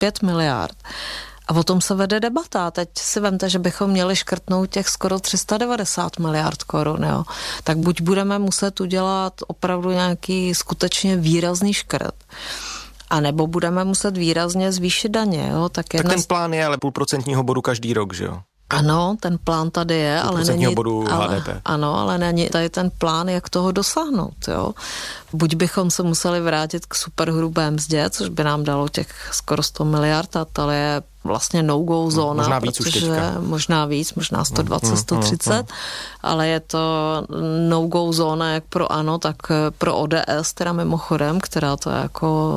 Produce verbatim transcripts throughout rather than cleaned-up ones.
pět miliard. A o tom se vede debata. Teď si vemte, že bychom měli škrtnout těch skoro tři sta devadesát miliard korun, jo. Tak buď budeme muset udělat opravdu nějaký skutečně výrazný škrt, a nebo budeme muset výrazně zvýšit daně, jo. Tak, tak ten plán je ale půlprocentního bodu každý rok, že jo? Ano, ten plán tady je, ale není, bodu ale, H D P. Ano, ale není tady ten plán, jak toho dosáhnout, jo. Buď bychom se museli vrátit k superhrubé mzdě, což by nám dalo těch skoro sto miliard, a to je vlastně no-go zóna. Možná víc už teďka. Možná víc, možná sto dvacet, sto třicet, ale je to no-go zóna jak pro ANO, tak pro O D S, teda mimochodem, která to jako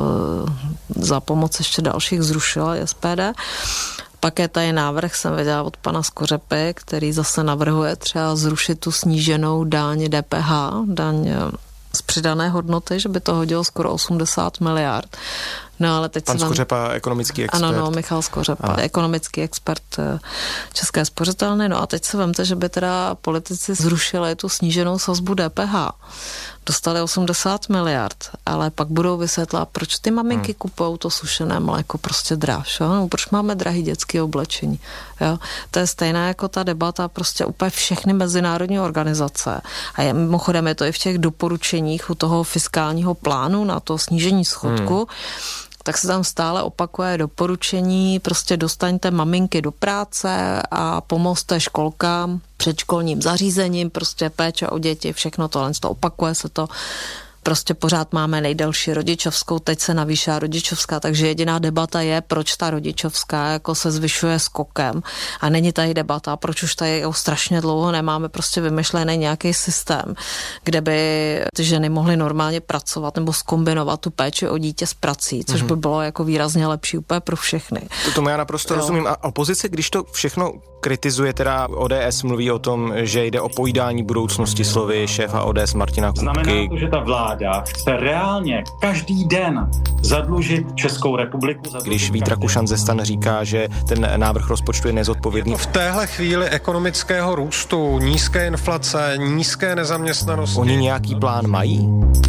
za pomoc ještě dalších zrušila, S P D. Pak je tady návrh, jsem viděla od pana Skořepy, který zase navrhuje třeba zrušit tu sníženou daň D P H, daň z přidané hodnoty, že by to hodilo skoro osmdesát miliard. No, ale teď pan vám... Skořepa, ekonomický expert. Ano, no, Michal Skořepa, ano. Ekonomický expert České spořitelny. No a teď se vemte, že by teda politici zrušili tu sníženou sazbu D P H. Dostali osmdesát miliard, ale pak budou vysvětlat, proč ty maminky hmm. kupujou to sušené mléko prostě dráž, jo? No, proč máme drahý dětské oblečení. Jo? To je stejná jako ta debata, prostě úplně všechny mezinárodní organizace. A je, mimochodem je to i v těch doporučeních u toho fiskálního plánu na to snížení schodku, hmm. tak se tam stále opakuje doporučení, prostě dostaňte maminky do práce a pomozte školkám, předškolním zařízením, prostě péče o děti, všechno tohle, to opakuje se to. Prostě pořád máme nejdelší rodičovskou, teď se navýšá rodičovská, takže jediná debata je, proč ta rodičovská jako se zvyšuje skokem. A není tady debata, proč už tady jako strašně dlouho nemáme prostě vymyšlený nějaký systém, kde by ty ženy mohly normálně pracovat nebo zkombinovat tu péči o dítě s prací, což by bylo jako výrazně lepší úplně pro všechny. To tomu já naprosto jo. rozumím. A opozice, když to všechno kritizuje, teda O D S mluví o tom, že jde o pojídání budoucnosti, slovy šéfa O D S Martina Kupky. Znamená to, že ta vláda chce reálně každý den zadlužit Českou republiku. Když Vít Rakušan ze STAN říká, že ten návrh rozpočtu je nezodpovědný. V téhle chvíli ekonomického růstu, nízké inflace, nízké nezaměstnanosti. Oni nějaký plán mají?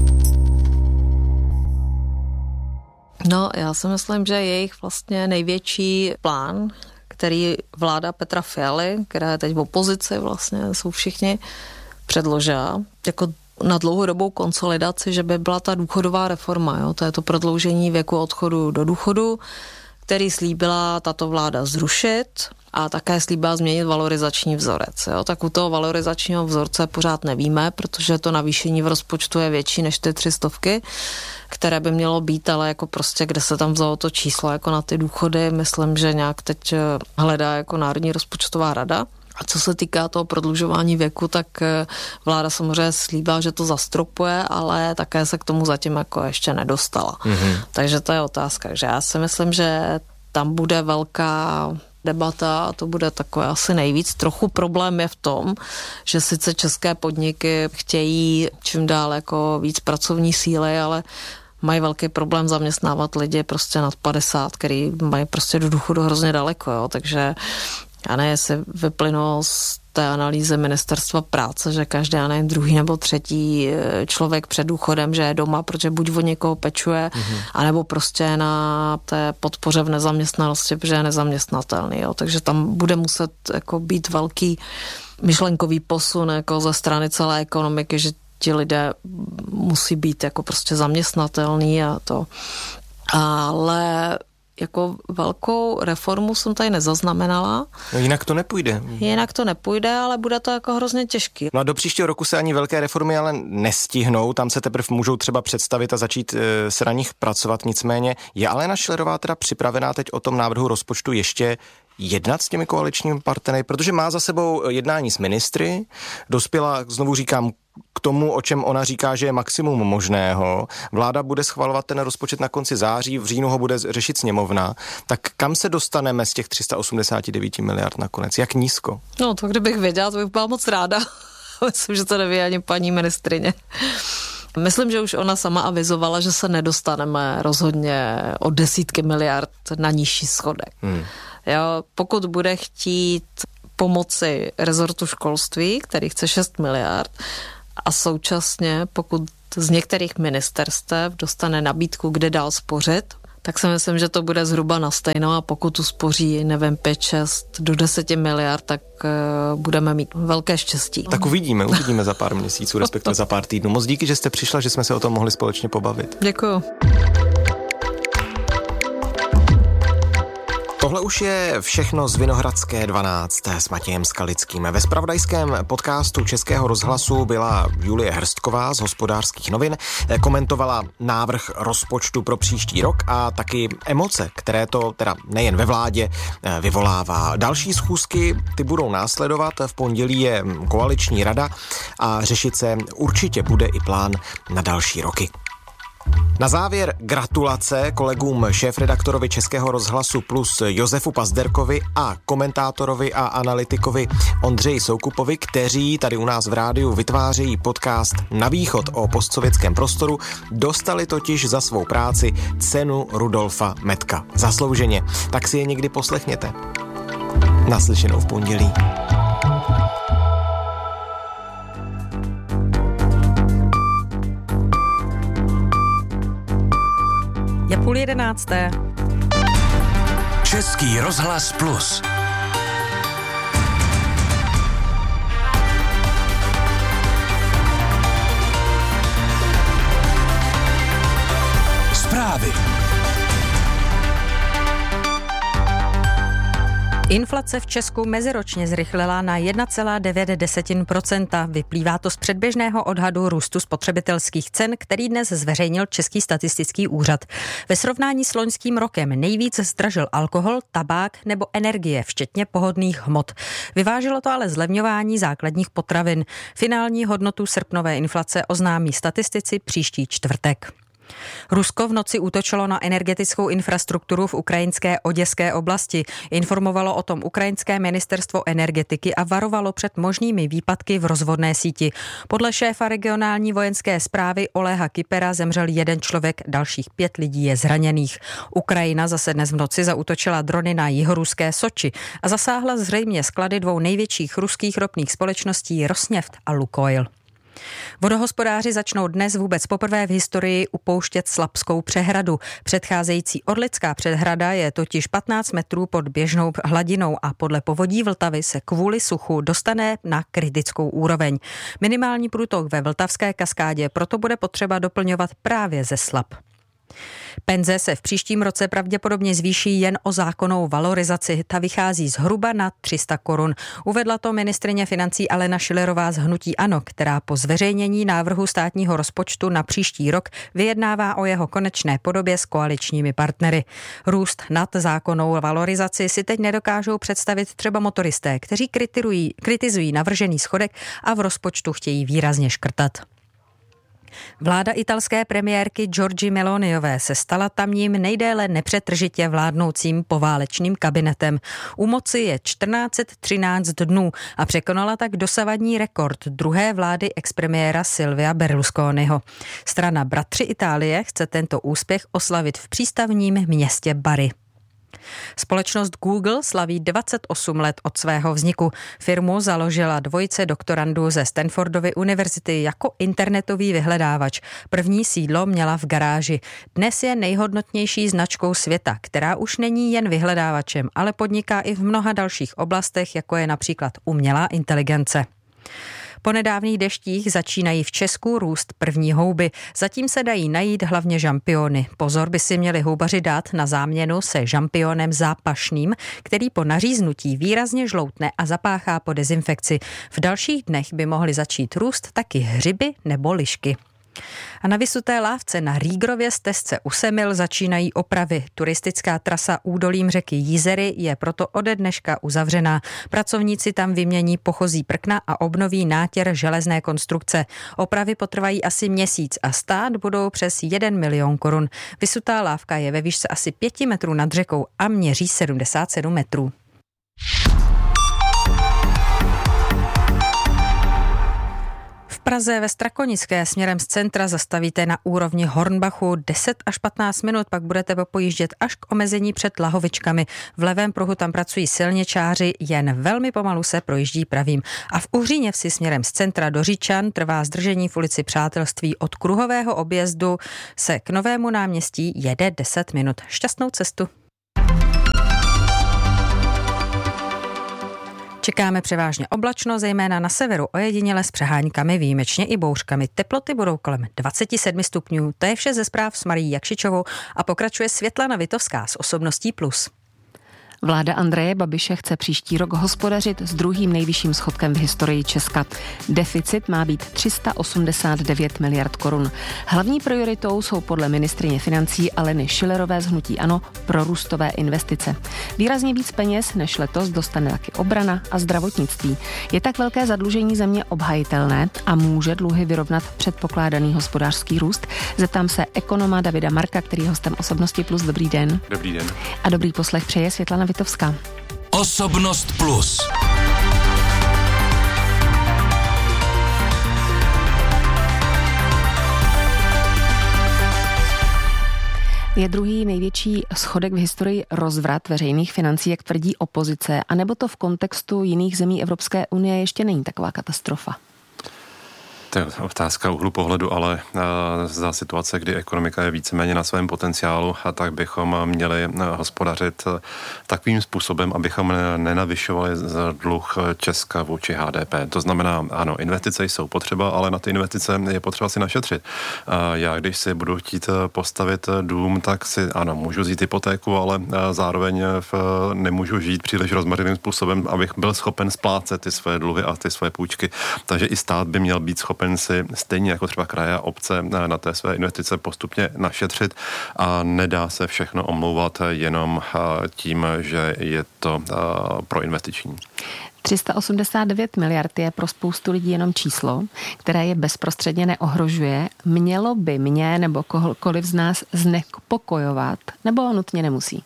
No, já si myslím, že jejich vlastně největší plán, který vláda Petra Fialy, která je teď v opozici, vlastně jsou všichni, předložila jako na dlouhodobou konsolidaci, že by byla ta důchodová reforma, jo? To je to prodloužení věku odchodu do důchodu, který slíbila tato vláda zrušit a také slíbila změnit valorizační vzorec. Jo? Tak u toho valorizačního vzorce pořád nevíme, protože to navýšení v rozpočtu je větší než ty tři stovky, které by mělo být, ale jako prostě, kde se tam vzalo to číslo jako na ty důchody, myslím, že nějak teď hledá jako Národní rozpočtová rada. A co se týká toho prodlužování věku, tak vláda samozřejmě slíbila, že to zastropuje, ale také se k tomu zatím jako ještě nedostala. Mm-hmm. Takže to je otázka. Takže já si myslím, že tam bude velká debata a to bude takové asi nejvíc. Trochu problém je v tom, že sice české podniky chtějí čím dál jako víc pracovní síly, ale mají velký problém zaměstnávat lidi prostě nad padesát, který mají prostě do důchodu hrozně daleko, jo. Takže já ne, jestli vyplynulo z té analýzy Ministerstva práce, že každý, já nevím, druhý nebo třetí člověk před důchodem, že je doma, protože buď od někoho pečuje, mm-hmm. anebo prostě na té podpoře v nezaměstnanosti, protože je nezaměstnatelný, jo. Takže tam bude muset jako být velký myšlenkový posun jako ze strany celé ekonomiky, že ti lidé musí být jako prostě zaměstnatelný a to. Ale jako velkou reformu jsem tady nezaznamenala. No jinak to nepůjde. Jinak to nepůjde, ale bude to jako hrozně těžký. No a do příštího roku se ani velké reformy ale nestihnou, tam se teprve můžou třeba představit a začít e, se na nich pracovat, nicméně je Alena Schillerová teda připravená teď o tom návrhu rozpočtu ještě jednat s těmi koaličními partnery, protože má za sebou jednání s ministry, dospěla, znovu říkám, k tomu, o čem ona říká, že je maximum možného. Vláda bude schvalovat ten rozpočet na konci září, v říjnu ho bude řešit sněmovna. Tak kam se dostaneme z těch tři sta osmdesát devět miliard nakonec? Jak nízko? No to kdybych věděla, to bych byla moc ráda. Myslím, že to neví ani paní ministryně. Myslím, že už ona sama avizovala, že se nedostaneme rozhodně o desítky miliard na nižší schodek. Hmm. Jo, pokud bude chtít pomoci rezortu školství, který chce šest miliard, a současně, pokud z některých ministerstev dostane nabídku, kde dál spořit, tak si myslím, že to bude zhruba na stejno a pokud uspoří, nevím, pět, šest do deseti miliard, tak uh, budeme mít velké štěstí. Tak uvidíme, uvidíme za pár měsíců, respektive za pár týdnů. Moc díky, že jste přišla, že jsme se o tom mohli společně pobavit. Děkuju. Tohle už je všechno z Vinohradské dvanáct s Matějem Skalickým. Ve zpravodajském podcastu Českého rozhlasu byla Julie Hrstková z Hospodářských novin, komentovala návrh rozpočtu pro příští rok a taky emoce, které to teda nejen ve vládě vyvolává. Další schůzky ty budou následovat, v pondělí je koaliční rada a řešit se určitě bude i plán na další roky. Na závěr gratulace kolegům šéfredaktorovi Českého rozhlasu Plus Josefu Pazderkovi a komentátorovi a analytikovi Ondřeji Soukupovi, kteří tady u nás v rádiu vytvářejí podcast Na východ o postsovětském prostoru, dostali totiž za svou práci cenu Rudolfa Metka. Zaslouženě. Tak si je někdy poslechněte. Naslyšenou v pondělí. Je půl jedenácté. Český rozhlas Plus. Zprávy. Inflace v Česku meziročně zrychlila na jedna celá devět procenta. Vyplývá to z předběžného odhadu růstu spotřebitelských cen, který dnes zveřejnil Český statistický úřad. Ve srovnání s loňským rokem nejvíc zdražil alkohol, tabák nebo energie, včetně pohodných hmot. Vyvážilo to ale zlevňování základních potravin. Finální hodnotu srpnové inflace oznámí statistici příští čtvrtek. Rusko v noci útočilo na energetickou infrastrukturu v ukrajinské Oděské oblasti. Informovalo o tom ukrajinské ministerstvo energetiky a varovalo před možnými výpadky v rozvodné síti. Podle šéfa regionální vojenské správy Oléha Kypera zemřel jeden člověk, dalších pět lidí je zraněných. Ukrajina zase dnes v noci zaútočila drony na jihoruské Soči a zasáhla zřejmě sklady dvou největších ruských ropných společností Rosneft a Lukoil. Vodohospodáři začnou dnes vůbec poprvé v historii upouštět Slapskou přehradu. Předcházející Orlická přehrada je totiž patnáct metrů pod běžnou hladinou a podle povodí Vltavy se kvůli suchu dostane na kritickou úroveň. Minimální průtok ve Vltavské kaskádě proto bude potřeba doplňovat právě ze Slap. Penze se v příštím roce pravděpodobně zvýší jen o zákonnou valorizaci. Ta vychází zhruba na tři sta korun. Uvedla to ministryně financí Alena Schillerová z hnutí ANO, která po zveřejnění návrhu státního rozpočtu na příští rok vyjednává o jeho konečné podobě s koaličními partnery. Růst nad zákonnou valorizaci si teď nedokážou představit třeba motoristé, kteří kritizují, kritizují navržený schodek a v rozpočtu chtějí výrazně škrtat. Vláda italské premiérky Giorgie Meloniové se stala tamním nejdéle nepřetržitě vládnoucím poválečným kabinetem. U moci je čtrnáct set třináct dnů a překonala tak dosavadní rekord druhé vlády expremiéra Silvia Berlusconiho. Strana Bratři Itálie chce tento úspěch oslavit v přístavním městě Bari. Společnost Google slaví dvacet osm let od svého vzniku. Firmu založila dvojice doktorandů ze Stanfordovy univerzity jako internetový vyhledávač. První sídlo měla v garáži. Dnes je nejhodnotnější značkou světa, která už není jen vyhledávačem, ale podniká i v mnoha dalších oblastech, jako je například umělá inteligence. Po nedávných deštích začínají v Česku růst první houby. Zatím se dají najít hlavně žampiony. Pozor by si měli houbaři dát na záměnu se žampionem zápašným, který po naříznutí výrazně žloutne a zapáchá po dezinfekci. V dalších dnech by mohly začít růst taky hřiby nebo lišky. A na vysuté lávce na Rýgrově stezce u Semil začínají opravy. Turistická trasa údolím řeky Jízery je proto ode dneška uzavřená. Pracovníci tam vymění pochozí prkna a obnoví nátěr železné konstrukce. Opravy potrvají asi měsíc a stát budou přes jeden milion korun. Vysutá lávka je ve výšce asi pěti metrů nad řekou a měří sedmdesát sedm metrů. Praze ve Strakonické směrem z centra zastavíte na úrovni Hornbachu deset až patnáct minut, pak budete pojíždět až k omezení před Lahovičkami. V levém pruhu tam pracují silničáři, jen velmi pomalu se projíždí pravým. A v Uhříněvsi směrem z centra do Říčan trvá zdržení v ulici Přátelství. Od kruhového objezdu se k Novému náměstí jede deset minut. Šťastnou cestu. Čekáme převážně oblačno, zejména na severu ojediněle s přeháňkami, výjimečně i bouřkami. Teploty budou kolem dvacet sedm stupňů. To je vše ze zpráv s Marií Jakšičovou a pokračuje Světlana Vitovská s Osobností plus. Vláda Andreje Babiše chce příští rok hospodařit s druhým nejvyšším schodkem v historii Česka. Deficit má být tři sta osmdesát devět miliard korun. Hlavní prioritou jsou podle ministryně financí Aleny Schillerové z hnutí ANO prorůstové investice. Výrazně víc peněz než letos dostane taky obrana a zdravotnictví. Je tak velké zadlužení země obhajitelné a může dluhy vyrovnat předpokládaný hospodářský růst? Zeptám se ekonoma Davida Marka, který je hostem Osobnosti plus. Dobrý den. Dobrý den. A dobrý poslech přeje Světlana Vitovská. Osobnost plus. Je druhý největší schodek v historii rozvrat veřejných financí, jak tvrdí opozice, anebo to v kontextu jiných zemí Evropské unie ještě není taková katastrofa? To je otázka úhlu pohledu, ale za situace, kdy ekonomika je víceméně na svém potenciálu, a tak bychom měli hospodařit takovým způsobem, abychom nenavyšovali dluh Česka vůči H D P. To znamená, ano, investice jsou potřeba, ale na ty investice je potřeba si našetřit. Já, když si budu chtít postavit dům, tak si, ano, můžu vzít hypotéku, ale zároveň nemůžu žít příliš rozmařeným způsobem, abych byl schopen splácet ty své dluhy a ty své půjčky. Takže i stát by měl být schopen si stejně jako třeba kraje a obce na té své investice postupně našetřit a nedá se všechno omlouvat jenom tím, že je to proinvestiční. tři sta osmdesát devět miliard je pro spoustu lidí jenom číslo, které je bezprostředně neohrožuje. Mělo by mě nebo kohokoliv z nás znepokojovat, nebo nutně nemusí?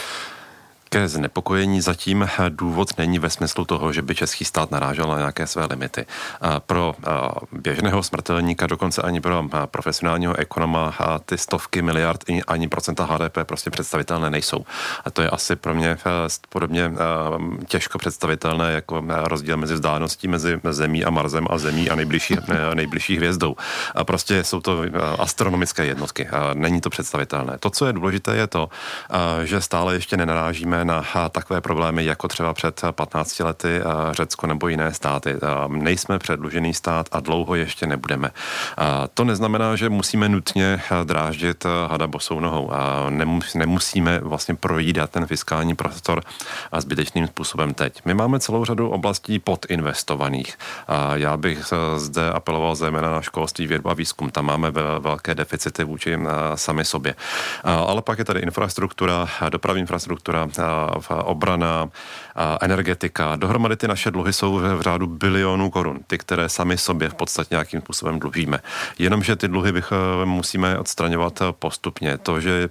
Ke znepokojení zatím důvod není ve smyslu toho, že by český stát narážel na nějaké své limity. Pro běžného smrtelníka, dokonce ani pro profesionálního ekonoma ty stovky miliard ani procenta H D P prostě představitelné nejsou. A to je asi pro mě podobně těžko představitelné jako rozdíl mezi vzdáleností mezi zemí a Marsem a zemí a nejbližší, nejbližší hvězdou. A prostě jsou to astronomické jednotky. Není to představitelné. To, co je důležité, je to, že stále ještě nenarážíme na takové problémy, jako třeba před patnácti lety Řecko nebo jiné státy. Nejsme předlužený stát a dlouho ještě nebudeme. To neznamená, že musíme nutně dráždit hada bosou nohou. Nemusíme vlastně projídat ten fiskální prostor zbytečným způsobem teď. My máme celou řadu oblastí podinvestovaných. Já bych zde apeloval zejména na školství, vědu a výzkum. Tam máme velké deficity vůči sami sobě. Ale pak je tady infrastruktura, dopravní infrastruktura, obrana, energetika. Dohromady ty naše dluhy jsou v řádu bilionů korun, ty, které sami sobě v podstatě nějakým způsobem dlužíme. Jenomže ty dluhy bych, musíme odstraňovat postupně. To, že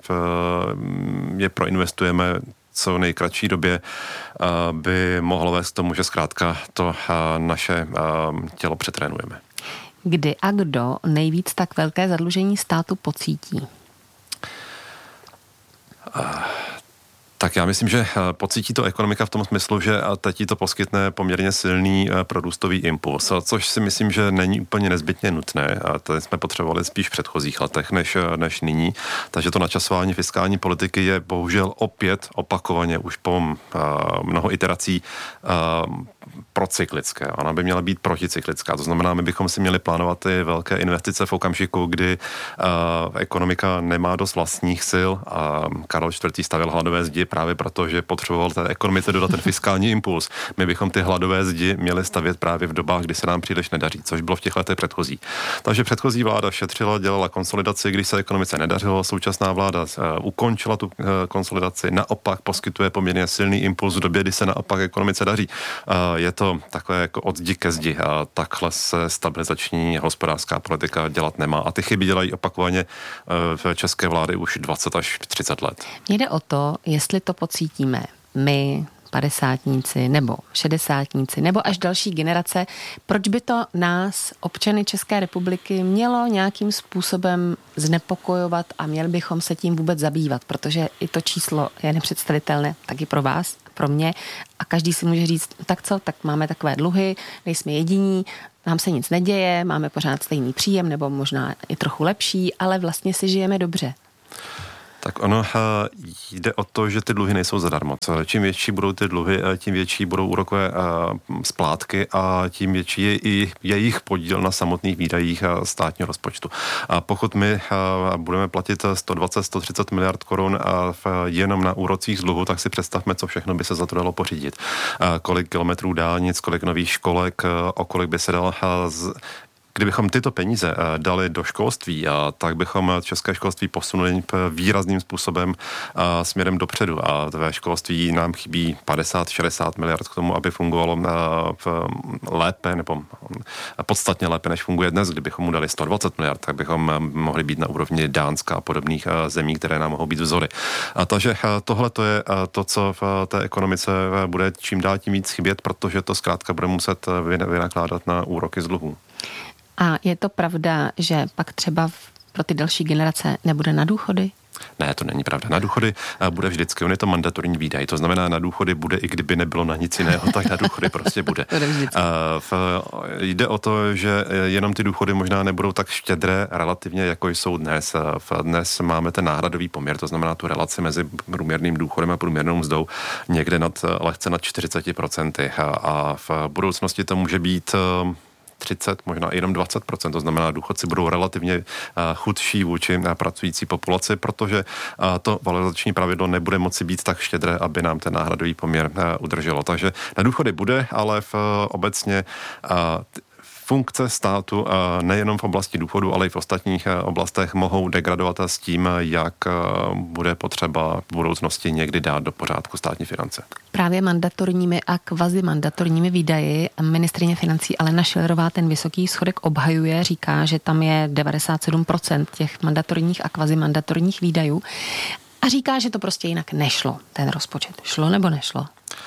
je proinvestujeme co nejkratší době, by mohlo vést k tomu, že zkrátka to naše tělo přetrénujeme. Kdy a kdo nejvíc tak velké zadlužení státu pocítí? Tak já myslím, že pocítí to ekonomika v tom smyslu, že teď jí to poskytne poměrně silný prorůstový impuls, což si myslím, že není úplně nezbytně nutné. A to jsme potřebovali spíš v předchozích letech než, než nyní. Takže to načasování fiskální politiky je bohužel opět opakovaně už po uh, mnoho iterací uh, procyklické. Ona by měla být proticyklická. To znamená, my bychom si měli plánovat ty velké investice v okamžiku, kdy uh, ekonomika nemá dost vlastních sil a Karel čtvrtý stavěl hladové zdi právě proto, že potřeboval té ekonomice dodat ten fiskální impuls. My bychom ty hladové zdi měli stavět právě v dobách, kdy se nám příliš nedaří, což bylo v těch letech předchozí. Takže předchozí vláda šetřila, dělala konsolidaci, když se ekonomice nedařilo. Současná vláda uh, ukončila tu uh, konsolidaci, naopak poskytuje poměrně silný impuls v době, kdy se naopak ekonomice daří. Uh, je to takové jako od zdi ke zdi a takhle se stabilizační hospodářská politika dělat nemá. A ty chyby dělají opakovaně v české vlády už dvacet až třicet let. Mně jde o to, jestli to pocítíme my, padesátníci nebo šedesátníci nebo až další generace, proč by to nás, občany České republiky, mělo nějakým způsobem znepokojovat a měli bychom se tím vůbec zabývat, protože i to číslo je nepředstavitelné taky pro vás, pro mě a každý si může říct, tak co, tak máme takové dluhy, nejsme jediní, nám se nic neděje, máme pořád stejný příjem nebo možná i trochu lepší, ale vlastně si žijeme dobře. Tak ono jde o to, že ty dluhy nejsou zadarmo. Čím větší budou ty dluhy, tím větší budou úrokové splátky a tím větší je i jejich podíl na samotných výdajích státního rozpočtu. A pokud my budeme platit sto dvacet, sto třicet miliard korun jenom na úrocích z dluhu, tak si představme, co všechno by se za to dalo pořídit. Kolik kilometrů dálnic, kolik nových školek, o kolik by se dalo z Kdybychom tyto peníze dali do školství, tak bychom české školství posunuli výrazným způsobem směrem dopředu. A ve školství nám chybí padesát šedesát miliard k tomu, aby fungovalo lépe, nebo podstatně lépe, než funguje dnes. Kdybychom mu dali sto dvacet miliard, tak bychom mohli být na úrovni Dánska a podobných zemí, které nám mohou být vzory. A takže tohle to je to, co v té ekonomice bude čím dál tím víc chybět, protože to zkrátka bude muset vynakládat na úroky z dluhů. A je to pravda, že pak třeba pro ty další generace nebude na důchody? Ne, to není pravda. Na důchody bude vždycky, on je to mandatorní výdaj, to znamená, na důchody bude, i kdyby nebylo na nic jiného, tak na důchody prostě bude. v, jde o to, že jenom ty důchody možná nebudou tak štědré relativně, jako jsou dnes. V, dnes máme ten náhradový poměr, to znamená tu relaci mezi průměrným důchodem a průměrnou mzdou někde nad, lehce nad čtyřicet procent a, a v budoucnosti to může být třicet, možná i jenom dvacet procent, to znamená, důchodci budou relativně chudší vůči pracující populaci, protože to valorizační pravidlo nebude moci být tak štědré, aby nám ten náhradový poměr udrželo. Takže na důchody bude, ale v obecně funkce státu nejenom v oblasti důchodu, ale i v ostatních oblastech mohou degradovat s tím, jak bude potřeba v budoucnosti někdy dát do pořádku státní finance. Právě mandatorními a kvazimandatorními výdaji ministryně financí Alena Schillerová ten vysoký schodek obhajuje, říká, že tam je devadesát sedm procent těch mandatorních a kvazimandatorních výdajů a říká, že to prostě jinak nešlo, ten rozpočet. Šlo nebo nešlo?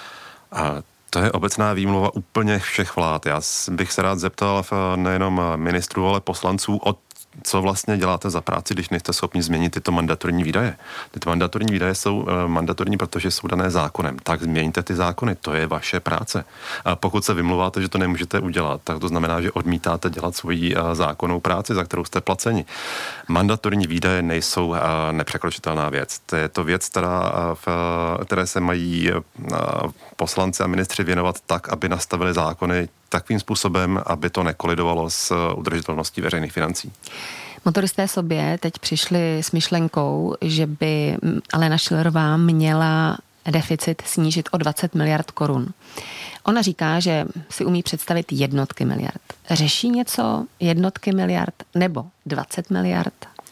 A to je obecná výmluva úplně všech vlád. Já bych se rád zeptal nejenom ministrů, ale poslanců, o co vlastně děláte za práci, když nejste schopni změnit tyto mandatorní výdaje. Tyto mandatorní výdaje jsou uh, mandatorní, protože jsou dané zákonem. Tak změňte ty zákony, to je vaše práce. A pokud se vymluváte, že to nemůžete udělat, tak to znamená, že odmítáte dělat svoji uh, zákonnou práci, za kterou jste placeni. Mandatorní výdaje nejsou uh, nepřekročitelná věc. To je to věc, která, uh, v, které se mají uh, poslanci a ministři věnovat tak, aby nastavili zákony takovým způsobem, aby to nekolidovalo s udržitelností veřejných financí. Motoristé sobě teď přišli s myšlenkou, že by Alena Schillerová měla deficit snížit o dvacet miliard korun. Ona říká, že si umí představit jednotky miliard. Řeší něco jednotky miliard nebo dvacet miliard?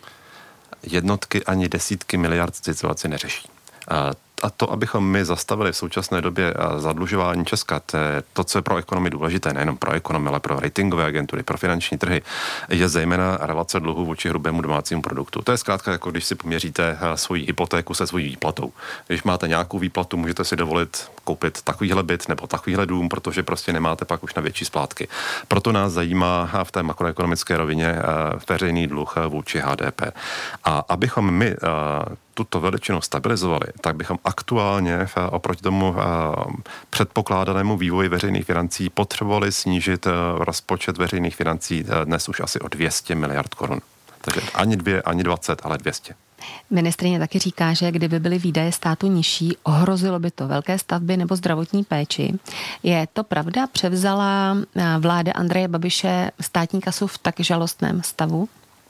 Jednotky ani desítky miliard situaci neřeší. A to, abychom my zastavili v současné době zadlužování Česka, to, je to, co je pro ekonomii důležité, nejenom pro ekonomy, ale pro ratingové agentury, pro finanční trhy, je zejména relace dluhu vůči hrubému domácímu produktu. To je zkrátka jako když si poměříte svoji hypotéku se svojí výplatou. Když máte nějakou výplatu, můžete si dovolit koupit takovýhle byt nebo takovýhle dům, protože prostě nemáte pak už na větší splátky. Proto nás zajímá v té makroekonomické rovině veřejný dluh vůči H D P. A abychom my tuto veličinu stabilizovali, tak bychom aktuálně oproti tomu předpokládanému vývoji veřejných financí potřebovali snížit rozpočet veřejných financí dnes už asi o dvě stě miliard korun. Takže ani dvě, ani dvacet, ale dvě stě. Ministryně taky říká, že kdyby byly výdaje státu nižší, ohrozilo by to velké stavby nebo zdravotní péči. Je to pravda? Převzala vláda Andreje Babiše státní kasu v tak žalostném stavu?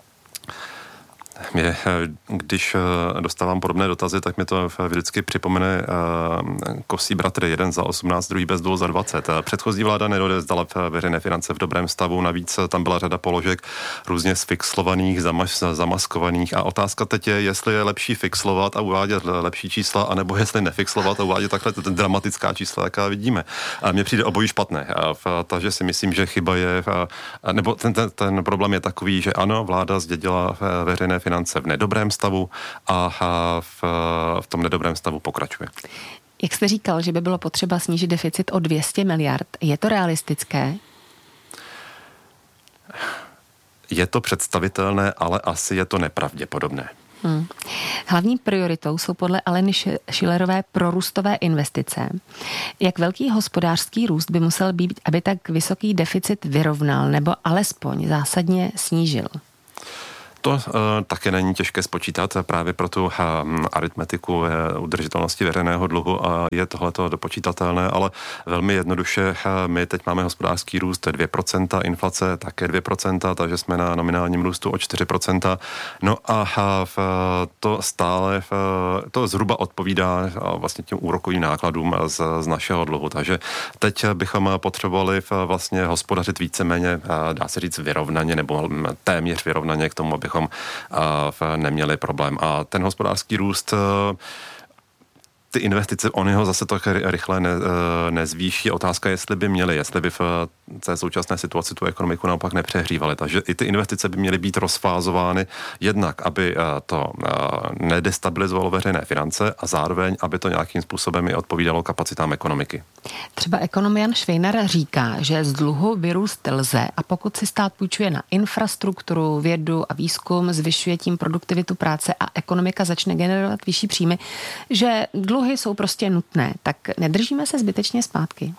Mě, když dostávám podobné dotazy, tak mi to vždycky připomene Kosí bratry, jeden za osmnáct, druhý bez dvou za dvacet. Předchozí vláda nedodezdala veřejné finance v dobrém stavu, navíc tam byla řada položek různě sfixlovaných, zamas, zamaskovaných a otázka teď je, jestli je lepší fixlovat a uvádět lepší čísla, anebo jestli nefixlovat a uvádět takhle ten dramatická čísla, jaká vidíme. A mně přijde obojí špatné, takže si myslím, že chyba je, nebo ten, ten, ten problém je takový, že ano, vláda zdědila veřejné finance v nedobrém stavu a v, v tom nedobrém stavu pokračuje. Jak jste říkal, že by bylo potřeba snížit deficit o dvě stě miliard, je to realistické? Je to představitelné, ale asi je to nepravděpodobné. Hmm. Hlavní prioritou jsou podle Aleny Schillerové prorůstové investice. Jak velký hospodářský růst by musel být, aby tak vysoký deficit vyrovnal nebo alespoň zásadně snížil? To uh, také není těžké spočítat právě pro tu uh, aritmetiku uh, udržitelnosti veřejného dluhu a je tohleto dopočítatelné, ale velmi jednoduše uh, my teď máme hospodářský růst dvě procenta, inflace také dvě procenta, takže jsme na nominálním růstu o čtyři procenta. No a uh, to stále, uh, to zhruba odpovídá uh, vlastně těm úrokovým nákladům z, z našeho dluhu, takže teď bychom potřebovali uh, vlastně hospodařit víceméně, uh, dá se říct vyrovnaně nebo téměř vyrovnaně k tomu, abychom neměli problém. A ten hospodářský růst, ty investice, oni ho zase tak rychle ne, nezvýší. Otázka, jestli by měli, jestli by v té současné situaci tu ekonomiku naopak nepřehřívaly. Takže i ty investice by měly být rozfázovány jednak, aby to nedestabilizovalo veřejné finance a zároveň, aby to nějakým způsobem i odpovídalo kapacitám ekonomiky. Třeba ekonom Jan Švejnar říká, že z dluhu vyrůst lze a pokud si stát půjčuje na infrastrukturu, vědu a výzkum, zvyšuje tím produktivitu práce a ekonomika začne generovat vyšší příjmy, že dluhy jsou prostě nutné, tak nedržíme se zbytečně zpátky?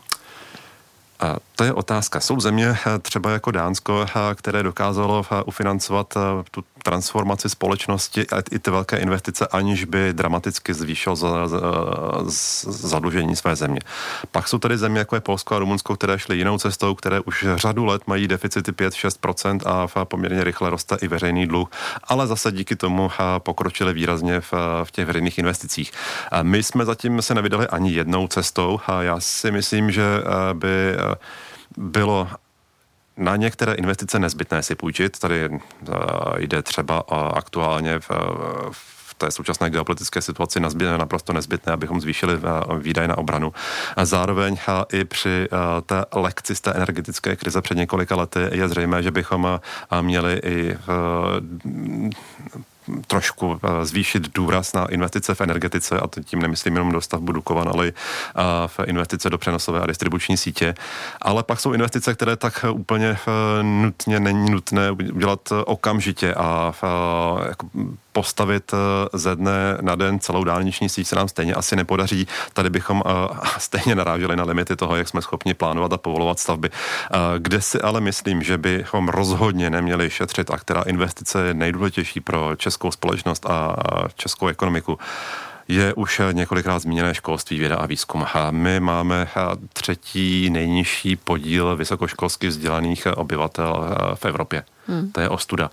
A to je otázka. Jsou země třeba jako Dánsko, které dokázalo ufinancovat tu transformaci společnosti a i ty velké investice, aniž by dramaticky zvýšil za, za, zadlužení své země. Pak jsou tady země, jako je Polsko a Rumunsko, které šly jinou cestou, které už řadu let mají deficity pět až šest procent a poměrně rychle roste i veřejný dluh, ale zase díky tomu pokročili výrazně v, v těch veřejných investicích. A my jsme zatím se nevydali ani jednou cestou a já si myslím, že by bylo na některé investice nezbytné si půjčit. Tady uh, jde třeba uh, aktuálně v, v té současné geopolitické situaci naprosto nezbytné, abychom zvýšili uh, výdaje na obranu. A zároveň uh, i při uh, té lekci z té energetické krize před několika lety je zřejmé, že bychom uh, měli i uh, trošku zvýšit důraz na investice v energetice, a tím nemyslím jenom do stavbu Dukovan, ale v investice do přenosové a distribuční sítě. Ale pak jsou investice, které tak úplně nutně není nutné udělat okamžitě a jako postavit ze dne na den celou dálniční síť se nám stejně asi nepodaří. Tady bychom stejně naráželi na limity toho, jak jsme schopni plánovat a povolovat stavby. Kde si ale myslím, že bychom rozhodně neměli šetřit a která investice je nejdůležitější pro českou společnost a českou ekonomiku, je už několikrát zmíněné školství, věda a výzkum. A my máme třetí nejnižší podíl vysokoškolsky vzdělaných obyvatel v Evropě. Hmm. To je ostuda.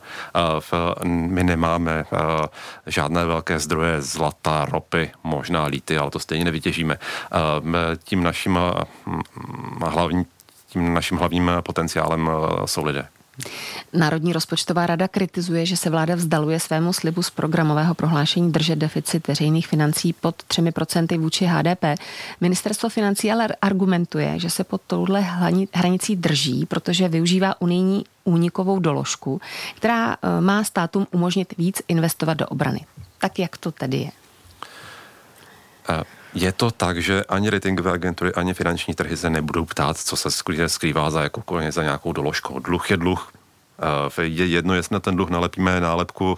My nemáme žádné velké zdroje zlata, ropy, možná líty, ale to stejně nevytěžíme. Tím naším, hlavní, tím naším hlavním potenciálem jsou lidé. Národní rozpočtová rada kritizuje, že se vláda vzdaluje svému slibu z programového prohlášení držet deficit veřejných financí pod třemi procenty vůči H D P. Ministerstvo financí ale argumentuje, že se pod touhle hranicí drží, protože využívá unijní únikovou doložku, která má státům umožnit víc investovat do obrany. Tak jak to tedy je? Uh. Je to tak, že ani ratingové agentury, ani finanční trhy se nebudou ptát, co se skrývá za, jako, za nějakou doložkou. Dluh je dluh. Je jedno, jestli na ten dluh nalepíme nálepku,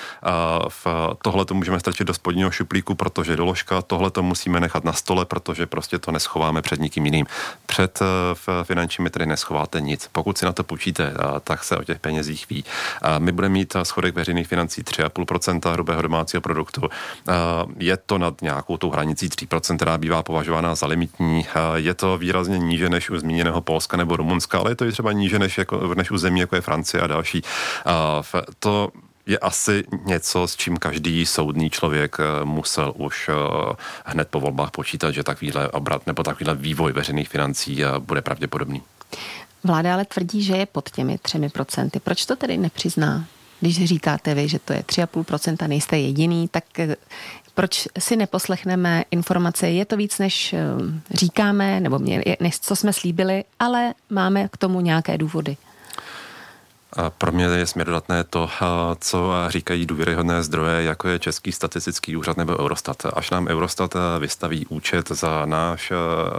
tohle to můžeme strčit do spodního šuplíku, protože doložka, tohle to musíme nechat na stole, protože prostě to neschováme před nikým jiným. Před finančními trhy neschováte nic. Pokud si na to půjčíte, tak se o těch penězích ví. My budeme mít schodek veřejných financí tři celá pět procenta hrubého domácího produktu. Je to nad nějakou tou hranicí tři procenta, která bývá považována za limitní. Je to výrazně níže než u zmíněného Polska nebo Rumunska, ale je to i třeba níže než, jako, než u zemí, jako je Francie a další. To je asi něco, s čím každý soudný člověk musel už hned po volbách počítat, že takovýhle obrat nebo takovýhle vývoj veřejných financí bude pravděpodobný. Vláda ale tvrdí, že je pod těmi třemi procenty. Proč to tedy nepřizná? Když říkáte vy, že to je tři celá pět procenta, nejste jediný, tak proč si neposlechneme informace? Je to víc, než říkáme, nebo než co jsme slíbili, ale máme k tomu nějaké důvody. Pro mě je směrodatné to, co říkají důvěryhodné zdroje, jako je Český statistický úřad nebo Eurostat. Až nám Eurostat vystaví účet za náš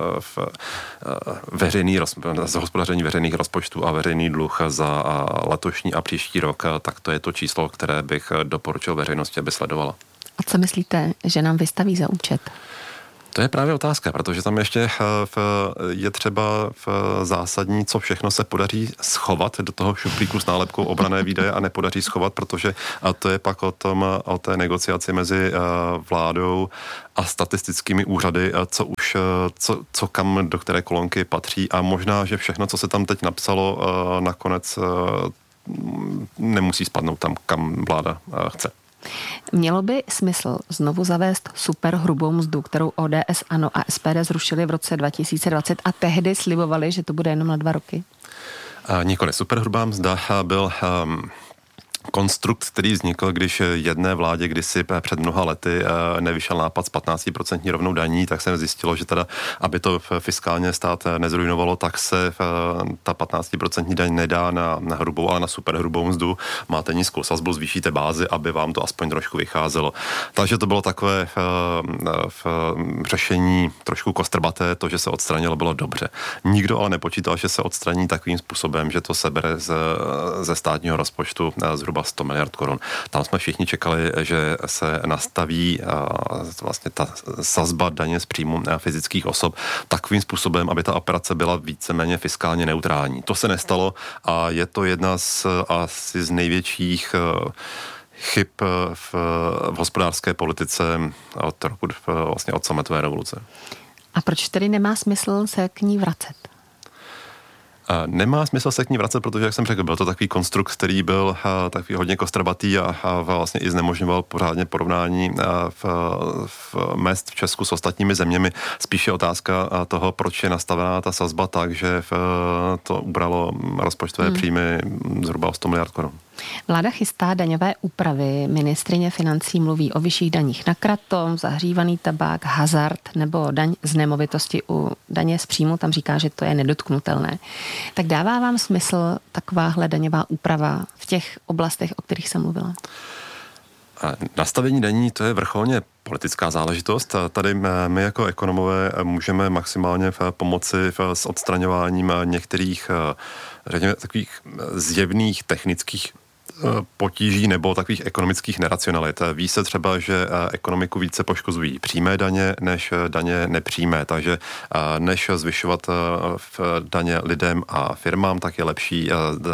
veřejný za hospodaření veřejných rozpočtů a veřejný dluh za letošní a příští rok, tak to je to číslo, které bych doporučil veřejnosti, aby sledovala. A co myslíte, že nám vystaví za účet? To je právě otázka, protože tam ještě je třeba zásadní, co všechno se podaří schovat do toho šuplíku s nálepkou obrané výdaje a nepodaří schovat, protože to je pak o tom, o té negociaci mezi vládou a statistickými úřady, co už, co, co kam do které kolonky patří a možná, že všechno, co se tam teď napsalo, nakonec nemusí spadnout tam, kam vláda chce. Mělo by smysl znovu zavést superhrubou mzdu, kterou O D S, ANO a S P D zrušili v roce dva tisíce dvacet a tehdy slibovali, že to bude jenom na dva roky? A nikoli. Superhrubá mzda byl um, konstrukt, který vznikl, když jedné vládě kdysi před mnoha lety nevyšel nápad s patnáct procent rovnou daní, tak se zjistilo, že teda, aby to fiskálně stát nezrujnovalo, tak se ta patnáct procent daň nedá na, na hrubou, ale na superhrubou mzdu. Máte nízkou sazbu, zvýšíte bázi, aby vám to aspoň trošku vycházelo. Takže to bylo takové v, v řešení trošku kostrbaté, to, že se odstranilo, bylo dobře. Nikdo ale nepočítal, že se odstraní takovým způsobem, že to sebere ze, ze státního rozpočtu zhruba sto miliard korun. Tam jsme všichni čekali, že se nastaví vlastně ta sazba daně z příjmu fyzických osob takovým způsobem, aby ta operace byla víceméně fiskálně neutrální. To se nestalo a je to jedna z asi z největších chyb v, v hospodářské politice od roku, vlastně od sametové revoluce. A proč tedy nemá smysl se k ní vracet? Nemá smysl se k ní vracet, protože, jak jsem řekl, byl to takový konstrukt, který byl takový hodně kostrbatý a, a vlastně i znemožňoval pořádně porovnání v, v mezd v Česku s ostatními zeměmi. Spíše otázka toho, proč je nastavená ta sazba tak, že to ubralo rozpočtové hmm. příjmy zhruba o sto miliard korun. Vláda chystá daňové úpravy. Ministryně financí mluví o vyšších daních na kratom, zahřívaný tabák, hazard nebo daň z nemovitosti. U daně z příjmu tam říká, že to je nedotknutelné. Tak dává vám smysl takováhle daňová úprava v těch oblastech, o kterých jsem mluvila? Nastavení daní, to je vrcholně politická záležitost. Tady my jako ekonomové můžeme maximálně pomoci s odstraňováním některých, řekněme, takových zjevných technických potíží nebo takových ekonomických neracionalit. Ví se třeba, že ekonomiku více poškozují přímé daně než daně nepřímé, takže než zvyšovat daně lidem a firmám, tak je lepší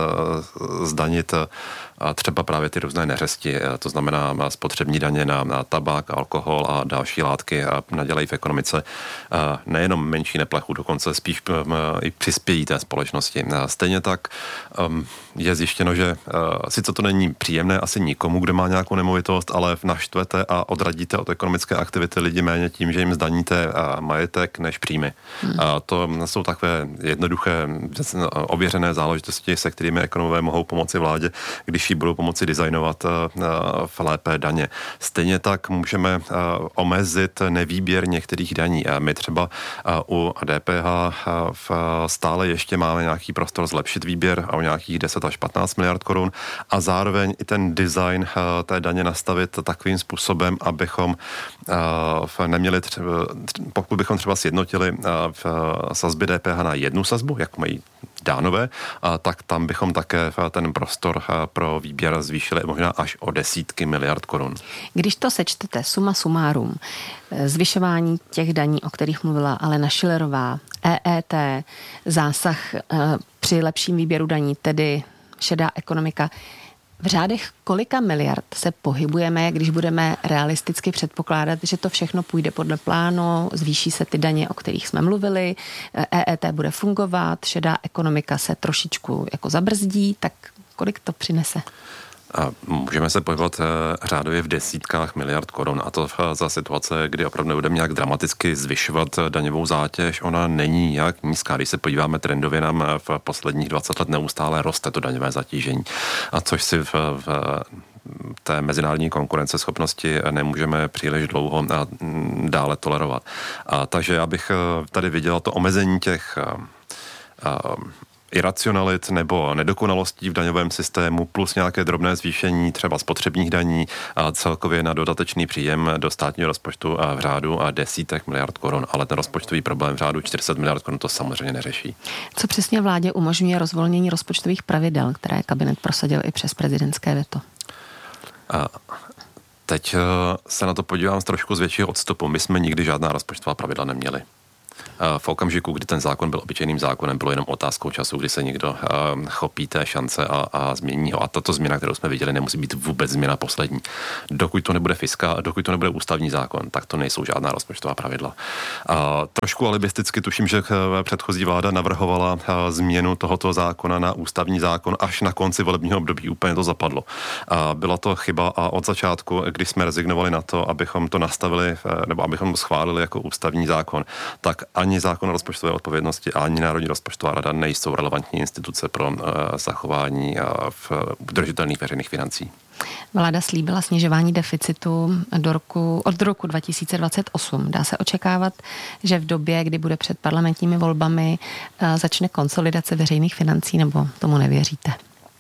zdanit třeba právě ty různé neřesti, to znamená spotřební daně na, na tabák, alkohol a další látky a nadělají v ekonomice nejenom menší neplechu, dokonce spíš i přispějí té společnosti. Stejně tak je zjištěno, že sice to není příjemné asi nikomu, kdo má nějakou nemovitost, ale naštvete a odradíte od ekonomické aktivity lidi méně tím, že jim zdaníte majetek než příjmy. Hmm. A to jsou takové jednoduché, ověřené záležitosti, se kterými ekonomové mohou pomoci vládě, když jí budou pomoci designovat v lépe daně. Stejně tak můžeme omezit nevýběr některých daní. My třeba u D P H stále ještě máme nějaký prostor zlepšit výběr a o nějakých deset až patnáct miliard korun a zároveň i ten design té daně nastavit takovým způsobem, abychom neměli třeba, pokud bychom třeba sjednotili v sazby D P H na jednu sazbu, jak mají Dánové, tak tam bychom také ten prostor pro výběr zvýšili možná až o desítky miliard korun. Když to sečtete suma sumárum, zvyšování těch daní, o kterých mluvila Alena Schillerová, E E T, zásah při lepším výběru daní, tedy šedá ekonomika, v řádech kolika miliard se pohybujeme, když budeme realisticky předpokládat, že to všechno půjde podle plánu, zvýší se ty daně, o kterých jsme mluvili, E E T bude fungovat, šedá ekonomika se trošičku jako zabrzdí, tak kolik to přinese? A můžeme se pohybovat řádově v desítkách miliard korun a to za situace, kdy opravdu nebudeme nějak dramaticky zvyšovat daňovou zátěž. Ona není nějak nízká. Když se podíváme trendově, nám v posledních dvacet let neustále roste to daňové zatížení. A což si v, v té mezinárodní konkurenceschopnosti nemůžeme příliš dlouho dále tolerovat. A takže já bych tady viděl to omezení těch iracionalit nebo nedokonalostí v daňovém systému plus nějaké drobné zvýšení třeba spotřebních daní a celkově na dodatečný příjem do státního rozpočtu a v řádu a desítek miliard korun, ale ten rozpočtový problém v řádu čtyři sta miliard korun to samozřejmě neřeší. Co přesně vládě umožňuje rozvolnění rozpočtových pravidel, které kabinet prosadil i přes prezidentské veto? A teď se na to podívám z trošku z většího odstupu. My jsme nikdy žádná rozpočtová pravidla neměli. V okamžiku, kdy ten zákon byl obyčejným zákonem, bylo jenom otázkou času, kdy se někdo uh, chopí té šance a, a změní ho. A tato změna, kterou jsme viděli, nemusí být vůbec změna poslední. Dokud to nebude fiska, dokud to nebude ústavní zákon, tak to nejsou žádná rozpočtová pravidla. Uh, trošku alibisticky tuším, že předchozí vláda navrhovala uh, změnu tohoto zákona na ústavní zákon až na konci volebního období. Úplně to zapadlo. Uh, byla to chyba a od začátku, když jsme rezignovali na to, abychom to nastavili, uh, nebo abychom schválili jako ústavní zákon, tak ani zákon o rozpočtové odpovědnosti, ani Národní rozpočtová rada nejsou relevantní instituce pro uh, zachování uh, v udržitelných veřejných financí. Vláda slíbila snižování deficitu do roku, od roku dva tisíce dvacet osm. Dá se očekávat, že v době, kdy bude před parlamentními volbami, uh, začne konsolidace veřejných financí, nebo tomu nevěříte?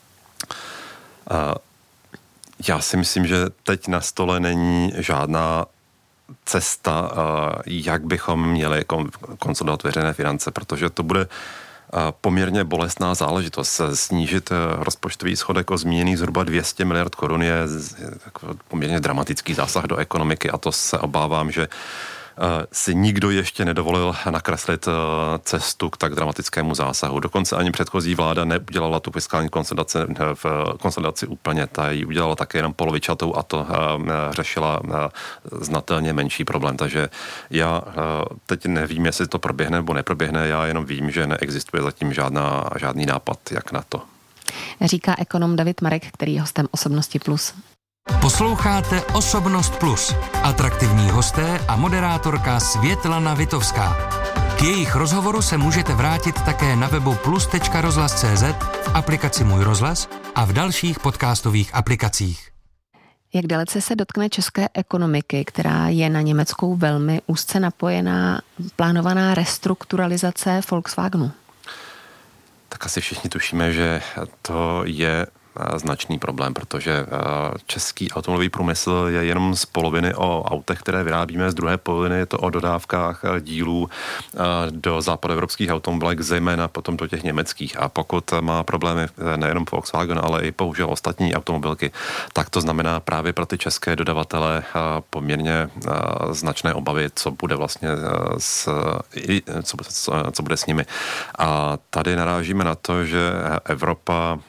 Uh, já si myslím, že teď na stole není žádná cesta, jak bychom měli konsolidovat veřejné finance, protože to bude poměrně bolestná záležitost. Snížit rozpočtový schodek o zmíněných zhruba dvě stě miliard korun je poměrně dramatický zásah do ekonomiky a to se obávám, že si nikdo ještě nedovolil nakreslit cestu k tak dramatickému zásahu. Dokonce ani předchozí vláda neudělala tu fiskální konsolidaci, v konsolidaci úplně, ta ji udělala také jenom polovičatou a to řešila znatelně menší problém. Takže já teď nevím, jestli to proběhne nebo neproběhne, já jenom vím, že neexistuje zatím žádná, žádný nápad, jak na to. Říká ekonom David Marek, který je hostem Osobnosti plus. Posloucháte Osobnost plus. Atraktivní hosté a moderátorka Světlana Vitovská. K jejich rozhovoru se můžete vrátit také na webu plus tečka rozhlas tečka cé zet, v aplikaci Můj rozhlas a v dalších podcastových aplikacích. Jak dalece se dotkne české ekonomiky, která je na německou velmi úzce napojená, plánovaná restrukturalizace Volkswagenu? Tak asi všichni tušíme, že to je značný problém, protože český automobilový průmysl je jenom z poloviny o autech, které vyrábíme, z druhé poloviny je to o dodávkách dílů do západoevropských automobilek, zejména potom do těch německých. A pokud má problémy nejenom Volkswagen, ale i bohužel ostatní automobilky, tak to znamená právě pro ty české dodavatele poměrně značné obavy, co bude vlastně s, co, co, co bude s nimi. A tady narážíme na to, že Evropa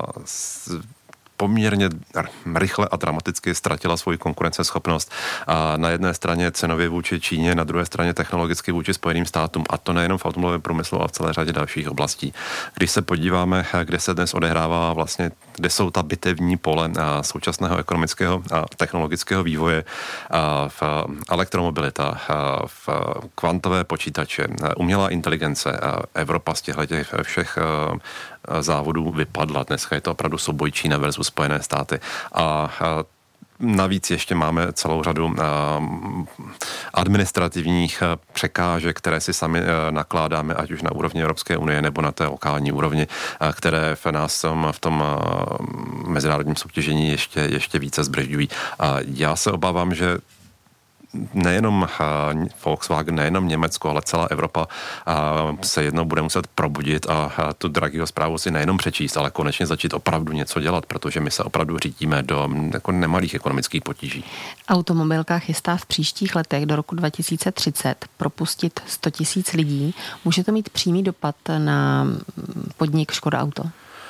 poměrně rychle a dramaticky ztratila svoji konkurenceschopnost a na jedné straně cenově vůči Číně, na druhé straně technologicky vůči Spojeným státům a to nejenom v automobilovém průmyslu, ale v celé řadě dalších oblastí. Když se podíváme, kde se dnes odehrává vlastně, kde jsou ta bitevní pole současného ekonomického a technologického vývoje, v elektromobilita, v kvantové počítače, umělá inteligence, Evropa z těchto všech závodů vypadla. Dneska je to opravdu souboj Čína versus Spojené státy. A navíc ještě máme celou řadu administrativních překážek, které si sami nakládáme, ať už na úrovni Evropské unie nebo na té lokální úrovni, které v nás v tom mezinárodním soutěžení ještě, ještě více zbržďují. A já se obávám, že nejenom Volkswagen, nejenom Německo, ale celá Evropa se jednou bude muset probudit a tu Draghiho zprávu si nejenom přečíst, ale konečně začít opravdu něco dělat, protože my se opravdu řítíme do jako nemalých ekonomických potíží. Automobilka chystá v příštích letech do roku dva tisíce třicet propustit sto tisíc lidí. Může to mít přímý dopad na podnik Škoda Auto?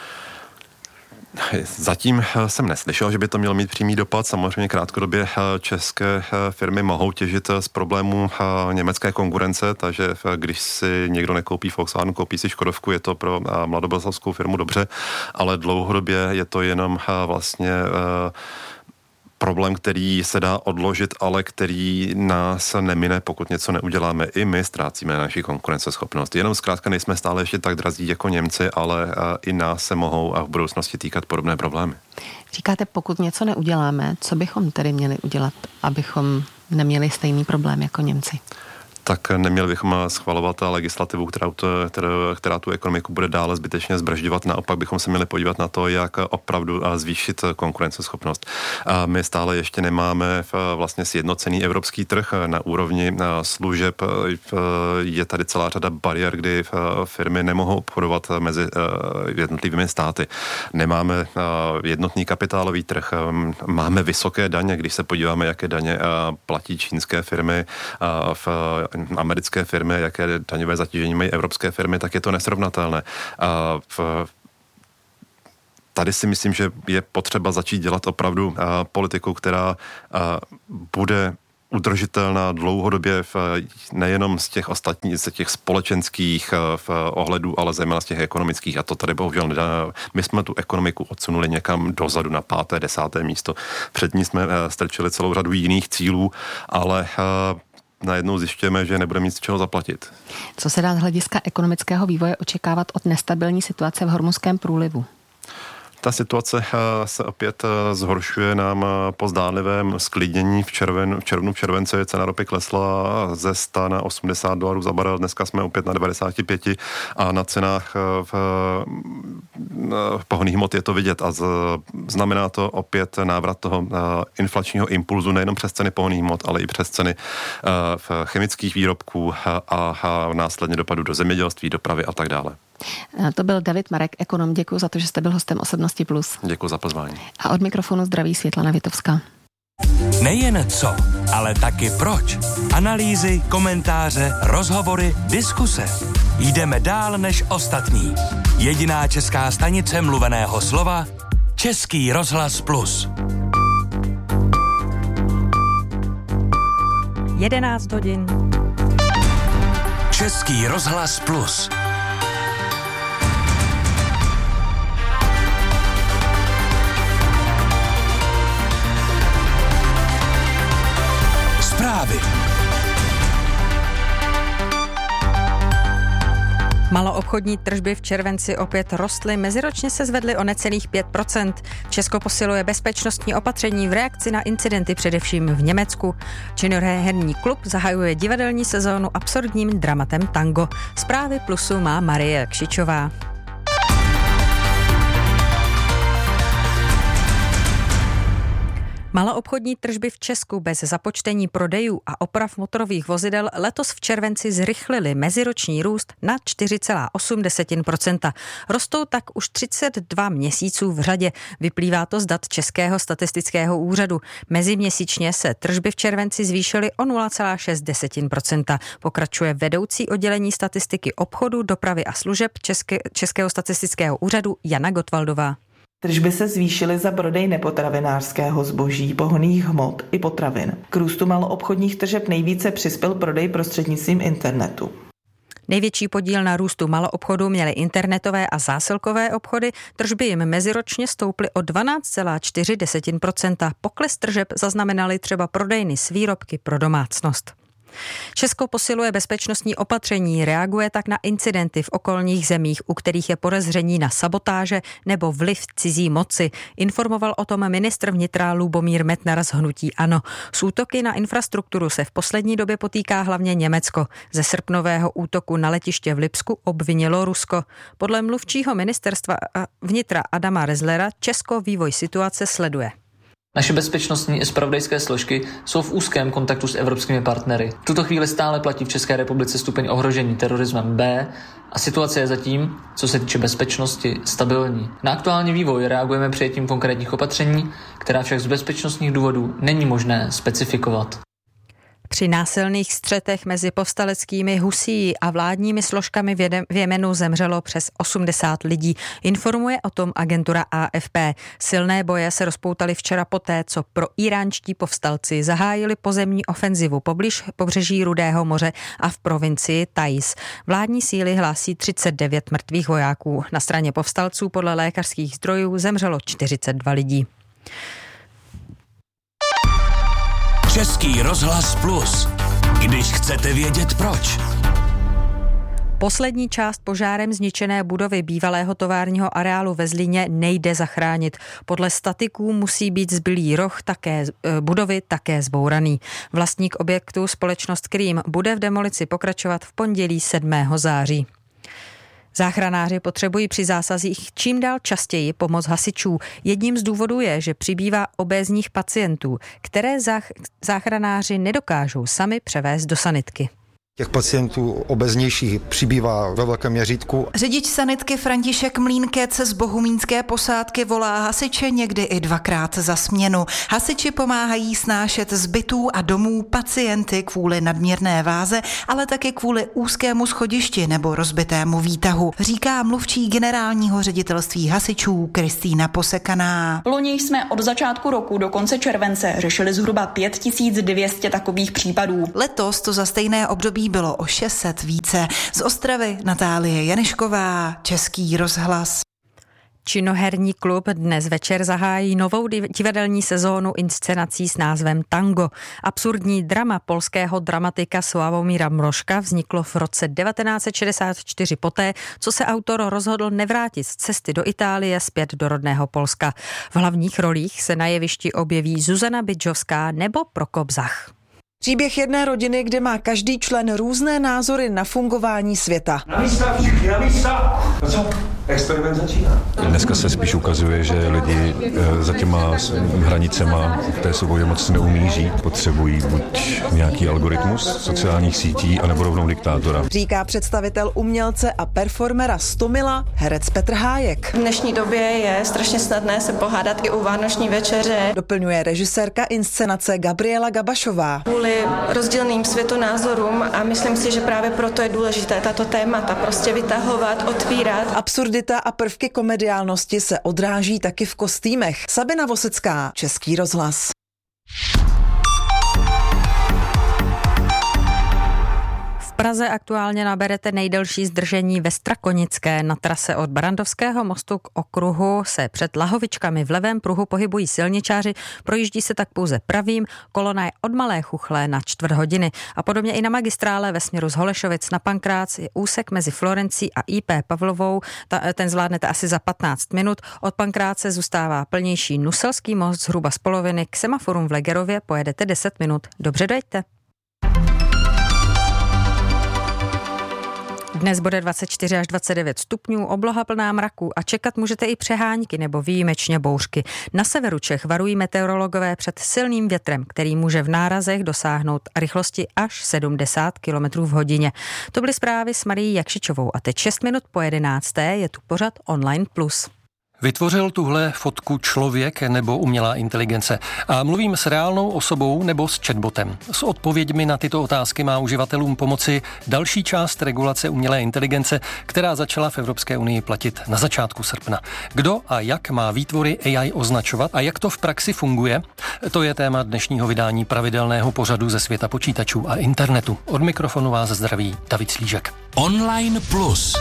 Zatím jsem neslyšel, že by to mělo mít přímý dopad. Samozřejmě krátkodobě české firmy mohou těžit z problémů německé konkurence, takže když si někdo nekoupí Volkswagen, koupí si Škodovku, je to pro mladoboleslavskou firmu dobře, ale dlouhodobě je to jenom vlastně problém, který se dá odložit, ale který nás nemine, pokud něco neuděláme. I my ztrácíme naši konkurenceschopnost. Jenom zkrátka nejsme stále ještě tak drazí jako Němci, ale i nás se mohou a v budoucnosti týkat podobné problémy. Říkáte, pokud něco neuděláme, co bychom tedy měli udělat, abychom neměli stejný problém jako Němci? tak neměli bychom schvalovat legislativu, která, to, která, která tu ekonomiku bude dále zbytečně zbržďovat. Naopak bychom se měli podívat na to, jak opravdu zvýšit konkurenceschopnost. A my stále ještě nemáme vlastně sjednocený evropský trh na úrovni služeb. Je tady celá řada bariér, kdy firmy nemohou obchodovat mezi jednotlivými státy. Nemáme jednotný kapitálový trh, máme vysoké daně, když se podíváme, jaké daně platí čínské firmy, v americké firmy, jaké daňové zatížení mají evropské firmy, tak je to nesrovnatelné. V Tady si myslím, že je potřeba začít dělat opravdu politiku, která bude udržitelná dlouhodobě v, nejenom z těch ostatních, z těch společenských v ohledů, ale zejména z těch ekonomických. A to tady bohužel nedá. My jsme tu ekonomiku odsunuli někam dozadu na páté, desáté místo. Před ní jsme strčili celou řadu jiných cílů, ale najednou zjišťujeme, že nebudeme mít z čeho zaplatit. Co se dá z hlediska ekonomického vývoje očekávat od nestabilní situace v Hormuzském průlivu? Ta situace se opět zhoršuje nám po zdánlivém sklidnění. V, červen, v červnu, v červenci cena ropy klesla ze sto na osmdesát dolarů za barel. Dneska jsme opět na devadesát pět a na cenách v, v pohonných hmot je to vidět. A z, znamená to opět návrat toho inflačního impulzu nejenom přes ceny pohonných hmot, ale i přes ceny v chemických výrobků a, a následně dopadu do zemědělství, dopravy a tak dále. To byl David Marek, ekonom. Děkuji za to, že jste byl hostem Osobnosti Plus. Děkuji za pozvání. A od mikrofonu zdraví Světlana Vitovská. Nejen co, ale taky proč. Analýzy, komentáře, rozhovory, diskuse. Jdeme dál než ostatní. Jediná česká stanice mluveného slova Český rozhlas Plus. jedenáct hodin. Český rozhlas Plus. Zprávy. Maloobchodní tržby v červenci opět rostly, meziročně se zvedly o necelých pět procent. Česko posiluje bezpečnostní opatření v reakci na incidenty především v Německu. Činoherní klub zahajuje divadelní sezónu absurdním dramatem Tango. Zprávy Plusu má Marie Kšičová. Maloobchodní tržby v Česku bez započtení prodejů a oprav motorových vozidel letos v červenci zrychlily meziroční růst na čtyři celá osm procenta. Rostou tak už třicet dva měsíců v řadě. Vyplývá to z dat Českého statistického úřadu. Meziměsíčně se tržby v červenci zvýšily o nula celá šest procenta. Pokračuje vedoucí oddělení statistiky obchodu, dopravy a služeb České, Českého statistického úřadu Jana Gottwaldová. Tržby se zvýšily za prodej nepotravinářského zboží, pohonných hmot i potravin. K růstu maloobchodních tržeb nejvíce přispěl prodej prostřednictvím internetu. Největší podíl na růstu maloobchodu měly internetové a zásilkové obchody, tržby jim meziročně stouply o dvanáct celá čtyři procenta. Pokles tržeb zaznamenaly třeba prodejny s výrobky pro domácnost. Česko posiluje bezpečnostní opatření, reaguje tak na incidenty v okolních zemích, u kterých je podezření na sabotáže nebo vliv cizí moci. Informoval o tom ministr vnitra Lubomír Metnar z hnutí ANO. S útoky na infrastrukturu se v poslední době potýká hlavně Německo. Ze srpnového útoku na letiště v Lipsku obvinilo Rusko. Podle mluvčího ministerstva vnitra Adama Rezlera Česko vývoj situace sleduje. Naše bezpečnostní i zpravodajské složky jsou v úzkém kontaktu s evropskými partnery. V tuto chvíli stále platí v České republice stupeň ohrožení terorismem B a situace je zatím, co se týče bezpečnosti, stabilní. Na aktuální vývoj reagujeme přijetím konkrétních opatření, která však z bezpečnostních důvodů není možné specifikovat. Při násilných střetech mezi povstaleckými Husí a vládními složkami v Jemenu zemřelo přes osmdesát lidí. Informuje o tom agentura A F P. Silné boje se rozpoutaly včera poté, co pro íránští povstalci zahájili pozemní ofenzivu poblíž pobřeží Rudého moře a v provincii Taiz. Vládní síly hlásí třicet devět mrtvých vojáků. Na straně povstalců podle lékařských zdrojů zemřelo čtyřicet dva lidí. Český rozhlas Plus. Když chcete vědět proč. Poslední část požárem zničené budovy bývalého továrního areálu ve Zlíně nejde zachránit. Podle statiků musí být zbylý roh také, budovy také zbouraný. Vlastník objektu, společnost Krím, bude v demolici pokračovat v pondělí sedmého září. Záchranáři potřebují při zásazích čím dál častěji pomoc hasičů. Jedním z důvodů je, že přibývá obézních pacientů, které záchranáři nedokážou sami převést do sanitky. Těch pacientů obeznějších přibývá ve velkém měřítku. Řidič sanitky František Mlínkec z bohumínské posádky volá hasiče někdy i dvakrát za směnu. Hasiči pomáhají snášet z bytů a domů pacienty kvůli nadměrné váze, ale taky kvůli úzkému schodišti nebo rozbitému výtahu, říká mluvčí generálního ředitelství hasičů Kristýna Posekaná. Loni jsme od začátku roku do konce července řešili zhruba pět tisíc dvě stě takových případů. Letos to za stejné období bylo o šest set více. Z Ostravy Natálie Janišková, Český rozhlas. Činoherní klub dnes večer zahájí novou divadelní sezónu inscenací s názvem Tango. Absurdní drama polského dramatika Sławomira Mrożka vzniklo v roce devatenáct set šedesát čtyři poté, co se autor rozhodl nevrátit z cesty do Itálie zpět do rodného Polska. V hlavních rolích se na jevišti objeví Zuzana Bydžovská nebo Prokop Zach. Příběh jedné rodiny, kde má každý člen různé názory na fungování světa. Na místa, všichni na místa! No co? Experiment začíná. Dneska se spíš ukazuje, že lidi za těma hranicema v té svobodě moc neumí žít. Potřebují buď nějaký algoritmus sociálních sítí, anebo rovnou diktátora. Říká představitel umělce a performera Stomila, herec Petr Hájek. V dnešní době je strašně snadné se pohádat i u vánoční večeře. Doplňuje režisérka inscenace Gabriela Gabašová. Kvůli rozdílným světonázorům a myslím si, že právě proto je důležité tato témata prostě vytahovat, otvírat. Absurdita a prvky komediálnosti se odráží taky v kostýmech. Sabina Vosecká, Český rozhlas. V Praze aktuálně naberete nejdelší zdržení ve Strakonické. Na trase od Barandovského mostu k okruhu se před Lahovičkami v levém pruhu pohybují silničáři, projíždí se tak pouze pravým, kolona je od Malé Chuchlé na čtvrt hodiny. A podobně i na magistrále ve směru z Holešovic na Pankrác je úsek mezi Florencí a í pé Pavlovou, ta, ten zvládnete asi za patnáct minut. Od Pankráce zůstává plnější Nuselský most zhruba z poloviny, k semaforům v Legerově pojedete deset minut. Dobře dojďte. Dnes bude dvacet čtyři až dvacet devět stupňů, obloha plná mraků a čekat můžete i přehánky nebo výjimečně bouřky. Na severu Čech varují meteorologové před silným větrem, který může v nárazech dosáhnout rychlosti až sedmdesát kilometrů v hodině. To byly zprávy s Marií Jakšičovou a teď šest minut po jedenácté je tu pořad Online Plus. Vytvořil tuhle fotku člověk nebo umělá inteligence? A mluvím s reálnou osobou nebo s chatbotem? S odpověďmi na tyto otázky má uživatelům pomoci další část regulace umělé inteligence, která začala v Evropské unii platit na začátku srpna. Kdo a jak má výtvory á í označovat a jak to v praxi funguje? To je téma dnešního vydání pravidelného pořadu ze světa počítačů a internetu. Od mikrofonu vás zdraví David Slížek. Online Plus.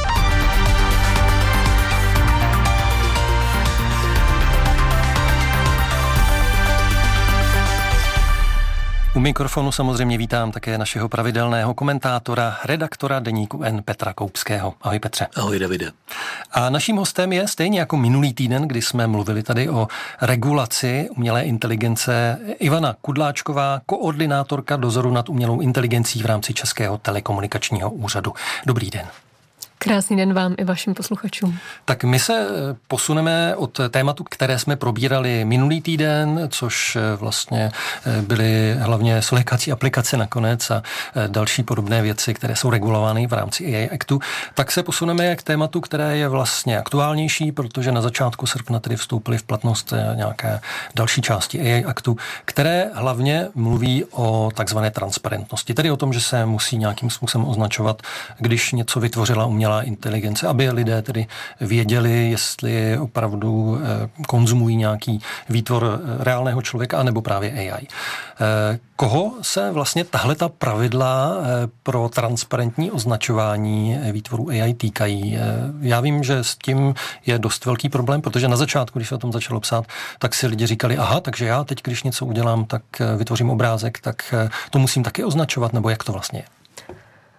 U mikrofonu samozřejmě vítám také našeho pravidelného komentátora, redaktora deníku N Petra Koupského. Ahoj Petře. Ahoj Davide. A naším hostem je stejně jako minulý týden, kdy jsme mluvili tady o regulaci umělé inteligence, Ivana Kudláčková, koordinátorka dozoru nad umělou inteligencí v rámci Českého telekomunikačního úřadu. Dobrý den. Krásný den vám i vašim posluchačům. Tak my se posuneme od tématu, které jsme probírali minulý týden, což vlastně byly hlavně solikací aplikace nakonec a další podobné věci, které jsou regulovány v rámci á í Actu, tak se posuneme k tématu, které je vlastně aktuálnější, protože na začátku srpna tedy vstoupily v platnost nějaké další části á í Actu, které hlavně mluví o takzvané transparentnosti, tedy o tom, že se musí nějakým způsobem označovat, když něco vytvořila umělá inteligence, aby lidé tedy věděli, jestli opravdu konzumují nějaký výtvor reálného člověka, anebo právě á í. Koho se vlastně tahleta pravidla pro transparentní označování výtvorů á í týkají? Já vím, že s tím je dost velký problém, protože na začátku, když se o tom začalo psát, tak si lidi říkali, aha, takže já teď, když něco udělám, tak vytvořím obrázek, tak to musím taky označovat, nebo jak to vlastně je?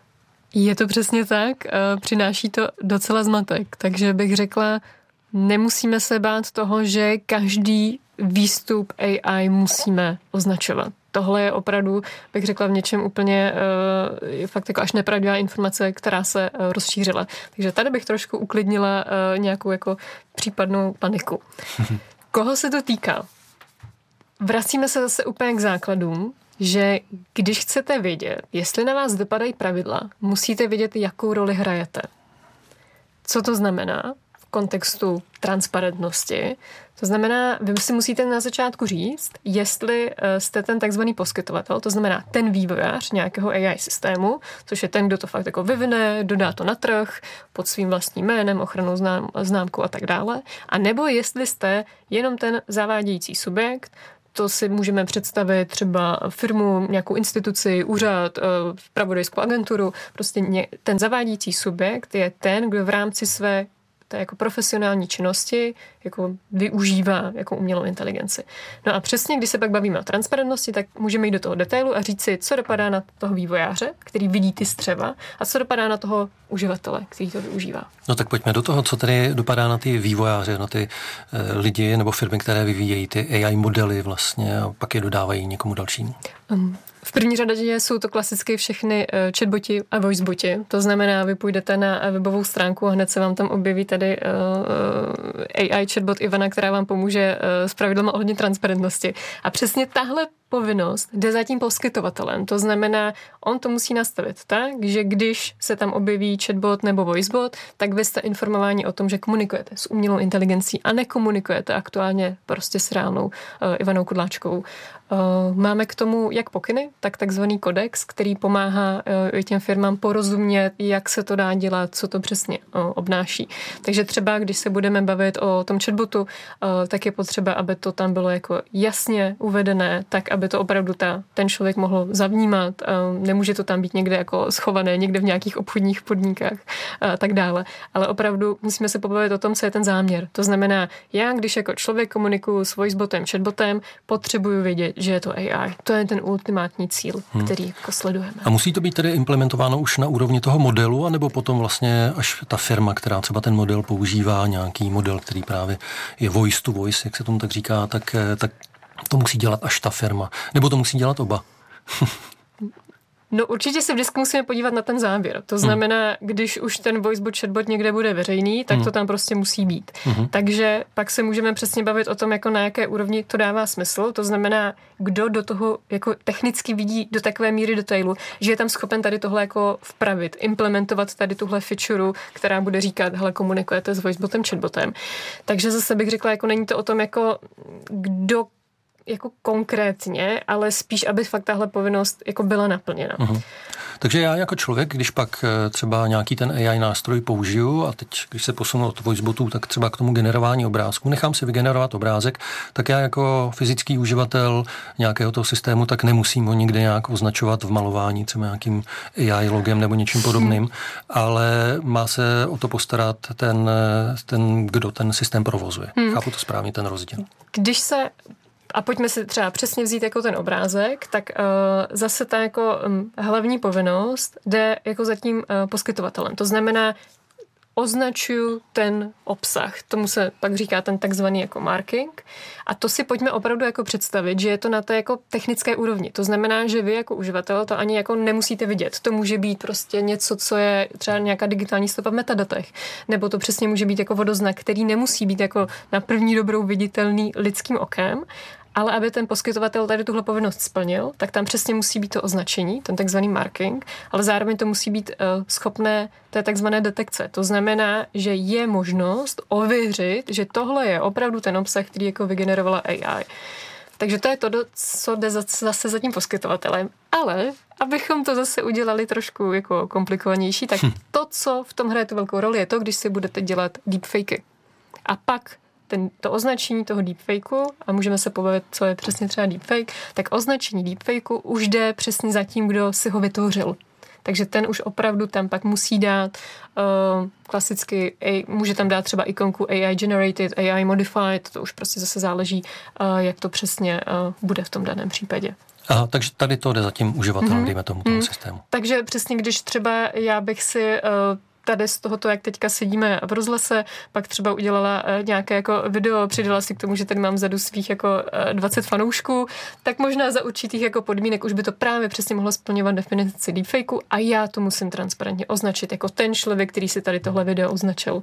Je to přesně tak, přináší to docela zmatek, takže bych řekla, nemusíme se bát toho, že každý výstup A I musíme označovat. Tohle je opravdu, bych řekla, v něčem úplně uh, fakt jako až nepravdivá informace, která se uh, rozšířila. Takže tady bych trošku uklidnila uh, nějakou jako případnou paniku. Koho se to týká? Vracíme se zase úplně k základům, že když chcete vědět, jestli na vás dopadají pravidla, musíte vědět, jakou roli hrajete. Co to znamená v kontextu transparentnosti? To znamená, vy si musíte na začátku říct, jestli jste ten takzvaný poskytovatel, to znamená ten vývojář nějakého A I systému, což je ten, kdo to fakt jako vyvine, dodá to na trh pod svým vlastním jménem, ochrannou znám, známkou a tak dále, a nebo jestli jste jenom ten zavádějící subjekt. To si můžeme představit třeba firmu, nějakou instituci, úřad, zpravodajskou agenturu. Prostě ten zavádějící subjekt je ten, kdo v rámci své té jako profesionální činnosti jako využívá jako umělou inteligenci. No a přesně, když se pak bavíme o transparentnosti, tak můžeme jít do toho detailu a říct si, co dopadá na toho vývojáře, který vidí ty střeva, a co dopadá na toho uživatele, který to využívá. No tak pojďme do toho, co tedy dopadá na ty vývojáře, na ty e, lidi nebo firmy, které vyvíjejí ty A I modely vlastně a pak je dodávají někomu dalšímu. Um. V první řadě jsou to klasicky všechny chatboti a voiceboti. To znamená, vy půjdete na webovou stránku a hned se vám tam objeví tady A I chatbot Ivana, která vám pomůže s pravidlama ohledně transparentnosti. A přesně tahle povinnost jde za tím poskytovatelem. To znamená, on to musí nastavit tak, že když se tam objeví chatbot nebo voicebot, tak vy jste informováni o tom, že komunikujete s umělou inteligencí a nekomunikujete aktuálně prostě s reálnou uh, Ivanou Kudláčkovou. Uh, máme k tomu jak pokyny, tak takzvaný kodex, který pomáhá uh, těm firmám porozumět, jak se to dá dělat, co to přesně uh, obnáší. Takže třeba, když se budeme bavit o tom chatbotu, uh, tak je potřeba, aby to tam bylo jako jasně uvedené, tak aby to opravdu ta, ten člověk mohl zavnímat. Uh, nemůže to tam být někde jako schované, někde v nějakých obchodních podmínkách a tak dále. Ale opravdu musíme se pobavit o tom, co je ten záměr. To znamená, já, když jako člověk komunikuju s voicebotem, chatbotem, potřebuju vědět, že je to A I. To je ten ultimátní cíl, hmm. který jako sledujeme. A musí to být tedy implementováno už na úrovni toho modelu, anebo potom vlastně až ta firma, která třeba ten model používá, nějaký model, který právě je voice to voice, jak se tomu tak říká, tak, tak to musí dělat až ta firma. Nebo to musí dělat oba. No určitě se vždycky musíme podívat na ten záběr. To znamená, když už ten voicebot, chatbot někde bude veřejný, tak hmm. to tam prostě musí být. Hmm. Takže pak se můžeme přesně bavit o tom, jako na jaké úrovni to dává smysl. To znamená, kdo do toho jako technicky vidí do takové míry detailu, že je tam schopen tady tohle jako vpravit, implementovat tady tuhle feature, která bude říkat, hele, komunikujete s voicebotem, chatbotem. Takže zase bych řekla, jako není to o tom, jako kdo jako konkrétně, ale spíš, aby fakt tahle povinnost jako byla naplněna. Uh-huh. Takže já jako člověk, když pak třeba nějaký ten A I nástroj použiju a teď, když se posunu od voicebotů, tak třeba k tomu generování obrázku, nechám si vygenerovat obrázek, tak já jako fyzický uživatel nějakého toho systému, tak nemusím ho nikde nějak označovat v malování, třeba nějakým A I logem nebo něčím podobným, hmm. ale má se o to postarat ten, ten kdo ten systém provozuje. Hmm. Chápu to správně, ten rozdíl. Když se A pojďme si třeba přesně vzít jako ten obrázek, tak uh, zase ta jako um, hlavní povinnost jde jako za tím uh, poskytovatelem. To znamená, označuju ten obsah. Tomu se pak říká ten takzvaný jako marking. A to si pojďme opravdu jako představit, že je to na té jako technické úrovni. To znamená, že vy jako uživatel to ani jako nemusíte vidět. To může být prostě něco, co je třeba nějaká digitální stopa v metadatech. Nebo to přesně může být jako vodoznak, který nemusí být jako na první dobrou viditelný lidským okem. Ale aby ten poskytovatel tady tuhle povinnost splnil, tak tam přesně musí být to označení, ten takzvaný marking, ale zároveň to musí být uh, schopné té takzvané detekce. To znamená, že je možnost ověřit, že tohle je opravdu ten obsah, který jako vygenerovala A I. Takže to je to, co jde zase za tím poskytovatelem. Ale abychom to zase udělali trošku jako komplikovanější, tak hm. to, co v tom hraje tu velkou roli, je to, když si budete dělat deepfakey. A pak ten, to označení toho deepfakeu, a můžeme se pobavit, co je přesně třeba deepfake, tak označení deepfakeu už jde přesně za tím, kdo si ho vytvořil. Takže ten už opravdu tam pak musí dát uh, klasicky, a, může tam dát třeba ikonku A I generated, A I modified, to už prostě zase záleží, uh, jak to přesně uh, bude v tom daném případě. Aha, takže tady to jde za tím uživatelem, mm-hmm. dejme tomu, tomu mm. systému. Takže přesně, když třeba já bych si uh, tady z tohoto, jak teďka sedíme v rozhlase, pak třeba udělala uh, nějaké jako video, přidala si k tomu, že tady mám vzadu svých jako uh, dvacet fanoušků, tak možná za určitých jako podmínek už by to právě přesně mohlo splňovat definici deepfakeu a já to musím transparentně označit jako ten člověk, který si tady tohle video označil.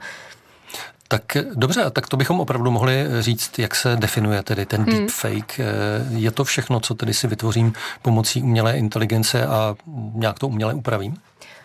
Tak dobře, tak to bychom opravdu mohli říct, jak se definuje tedy ten hmm. deepfake. Je to všechno, co tedy si vytvořím pomocí umělé inteligence a nějak to uměle upravím?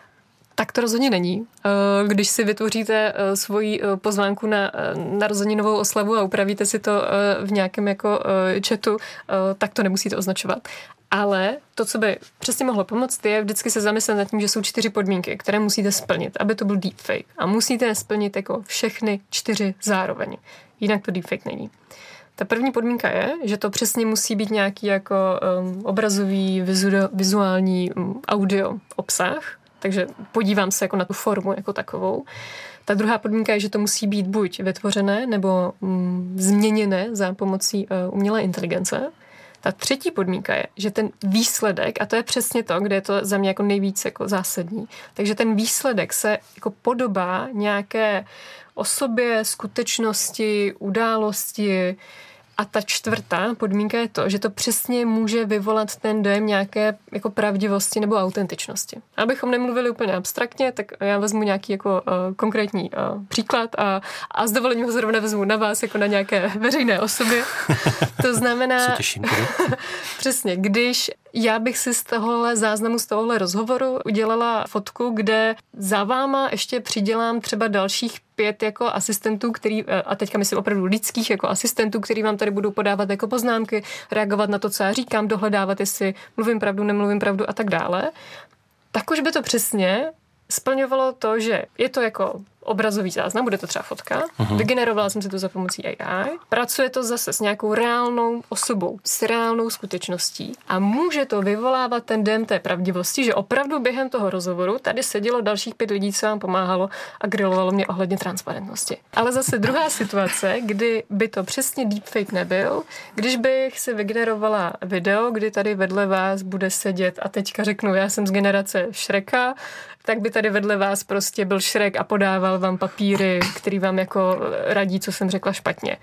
Tak to rozhodně není. Když si vytvoříte svoji pozvánku na narozeninovou oslavu a upravíte si to v nějakém jako chatu, tak to nemusíte označovat. Ale to, co by přesně mohlo pomoct, je vždycky se zamyslet nad tím, že jsou čtyři podmínky, které musíte splnit, aby to byl deepfake. A musíte je splnit jako všechny čtyři zároveň. Jinak to deepfake není. Ta první podmínka je, že to přesně musí být nějaký jako um, obrazový, vizu- vizuální um, audio obsah, takže podívám se jako na tu formu jako takovou. Ta druhá podmínka je, že to musí být buď vytvořené nebo um, změněné za pomocí uh, umělé inteligence. Ta třetí podmínka je, že ten výsledek, a to je přesně to, kde je to za mě jako nejvíc jako zásadní, takže ten výsledek se jako podobá nějaké osobě, skutečnosti, události. A ta čtvrtá podmínka je to, že to přesně může vyvolat ten dojem nějaké jako pravdivosti nebo autentičnosti. Abychom nemluvili úplně abstraktně, tak já vezmu nějaký jako uh, konkrétní uh, příklad a, a s dovolením ho zrovna vezmu na vás jako na nějaké veřejné osobě. To znamená... Se těším tedy. Přesně, když já bych si z tohohle záznamu, z tohohle rozhovoru udělala fotku, kde za váma ještě přidělám třeba dalších pět jako asistentů, který, a teďka myslím opravdu lidských jako asistentů, který vám tady budou podávat jako poznámky, reagovat na to, co já říkám, dohledávat, jestli mluvím pravdu, nemluvím pravdu a tak dále, tak už by to přesně splňovalo to, že je to jako obrazový záznam, bude to třeba fotka, uh-huh. vygenerovala jsem si to za pomocí A I, pracuje to zase s nějakou reálnou osobou, s reálnou skutečností a může to vyvolávat ten dojem té pravdivosti, že opravdu během toho rozhovoru tady sedělo dalších pět lidí, co vám pomáhalo a grilovalo mě ohledně transparentnosti. Ale zase druhá situace, kdy by to přesně deepfake nebyl, když bych si vygenerovala video, kdy tady vedle vás bude sedět a teďka řeknu, já jsem z generace Shreka, tak by tady vedle vás prostě byl Shrek a podával vám papíry, který vám jako radí, co jsem řekla špatně.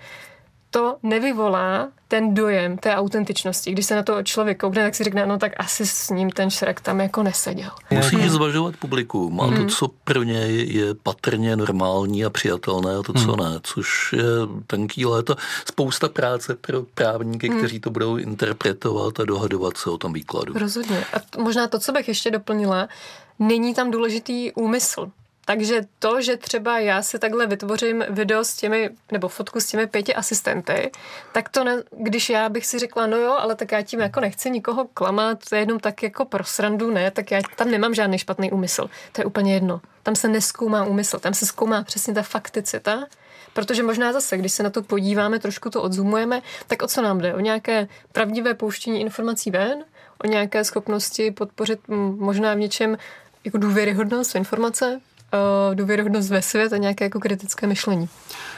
To nevyvolá ten dojem té autentičnosti. Když se na to člověk koukne, tak si řekne, no tak asi s ním ten Shrek tam jako neseděl. Musíš zvažovat publikum a to, co pro něj je patrně normální a přijatelné a to, co ne, což je tenký léto. Spousta práce pro právníky, kteří to budou interpretovat a dohadovat se o tom výkladu. Rozhodně. A t- možná to, co bych ještě doplnila, není tam důležitý úmysl. Takže to, že třeba já si takhle vytvořím video s těmi, nebo fotku s těmi pěti asistenty, tak to, ne, když já bych si řekla, no jo, ale tak já tím jako nechci nikoho klamat, to je jenom tak jako pro srandu, ne, tak já tam nemám žádný špatný úmysl. To je úplně jedno. Tam se nezkoumá úmysl, tam se zkoumá přesně ta fakticita, protože možná zase, když se na to podíváme, trošku to odzoomujeme, tak o co nám jde? O nějaké pravdivé pouštění informací ven, o nějaké schopnosti podpořit možná v něčem jako důvěryhodnost informace, důvěryhodnost ve svět a nějaké jako kritické myšlení.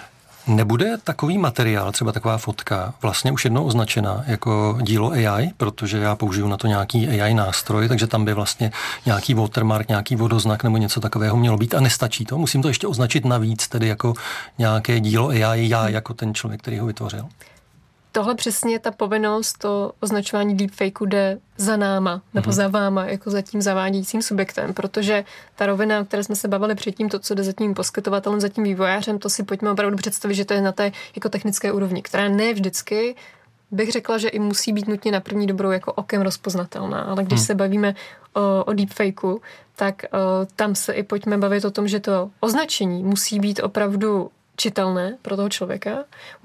Nebude takový materiál, třeba taková fotka, vlastně už jednou označena jako dílo A I, protože já použiju na to nějaký A I nástroj, takže tam by vlastně nějaký watermark, nějaký vodoznak nebo něco takového mělo být a nestačí to. Musím to ještě označit navíc, tedy jako nějaké dílo A I, já jako ten člověk, který ho vytvořil. Tohle přesně ta povinnost, to označování deepfakeu jde za náma, nebo mm-hmm. za váma, jako za tím zavádějícím subjektem, protože ta rovina, o které jsme se bavili předtím, to, co jde za tím poskytovatelem, za tím vývojářem, to si pojďme opravdu představit, že to je na té jako technické úrovni, která ne vždycky, bych řekla, že i musí být nutně na první dobrou jako okem rozpoznatelná, ale když mm. se bavíme o, o deepfakeu, tak o, tam se i pojďme bavit o tom, že to označení musí být opravdu čitelné pro toho člověka,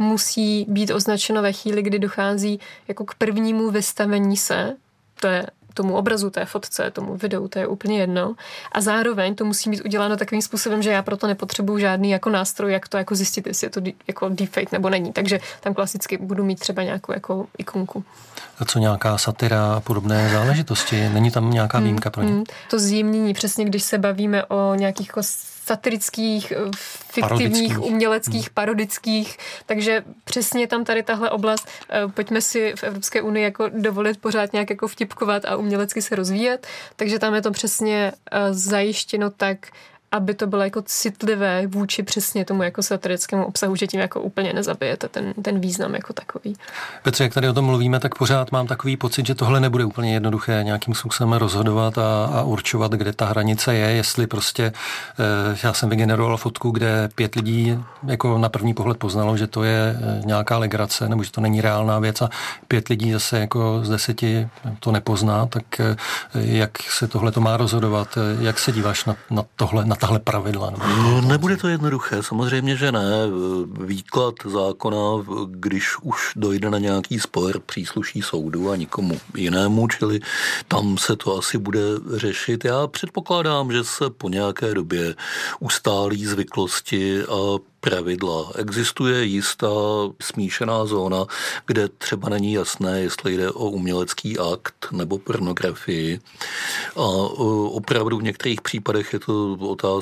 musí být označeno ve chvíli, kdy dochází jako k prvnímu vystavení se té, tomu obrazu, té fotce, tomu videu, to je úplně jedno. A zároveň to musí být uděláno takovým způsobem, že já proto nepotřebuju žádný jako nástroj, jak to jako zjistit, jestli je to jako deepfake nebo není. Takže tam klasicky budu mít třeba nějakou jako ikonku. A co nějaká satira a podobné záležitosti? Není tam nějaká výjimka pro ně? Hmm, to zjemnění, přesně když se bavíme o nějakých jako satirických, fiktivních, parodických. uměleckých, hmm. parodických, takže přesně tam tady tahle oblast, pojďme si v Evropské unii jako dovolit pořád nějak jako vtipkovat a umělecky se rozvíjet, takže tam je to přesně zajištěno tak, aby to bylo jako citlivé vůči přesně tomu jako satirickému obsahu, že tím jako úplně nezabijete ten, ten význam jako takový. Petře, jak tady o tom mluvíme, tak pořád mám takový pocit, že tohle nebude úplně jednoduché nějakým způsobem rozhodovat a, a určovat, kde ta hranice je, jestli prostě eh, já jsem vygeneroval fotku, kde pět lidí jako na první pohled poznalo, že to je nějaká legrace, nebo že to není reálná věc a pět lidí zase jako z deseti to nepozná, tak eh, jak se tohle to má rozhodovat, jak se díváš na, na tohle, na tahle pravidla? No, nebude to jednoduché, samozřejmě, že ne. Výklad zákona, když už dojde na nějaký spor, přísluší soudu a nikomu jinému, čili tam se to asi bude řešit. Já předpokládám, že se po nějaké době ustálí zvyklosti a pravidla. Existuje jistá smíšená zóna, kde třeba není jasné, jestli jde o umělecký akt nebo pornografii. A opravdu v některých případech je to otázka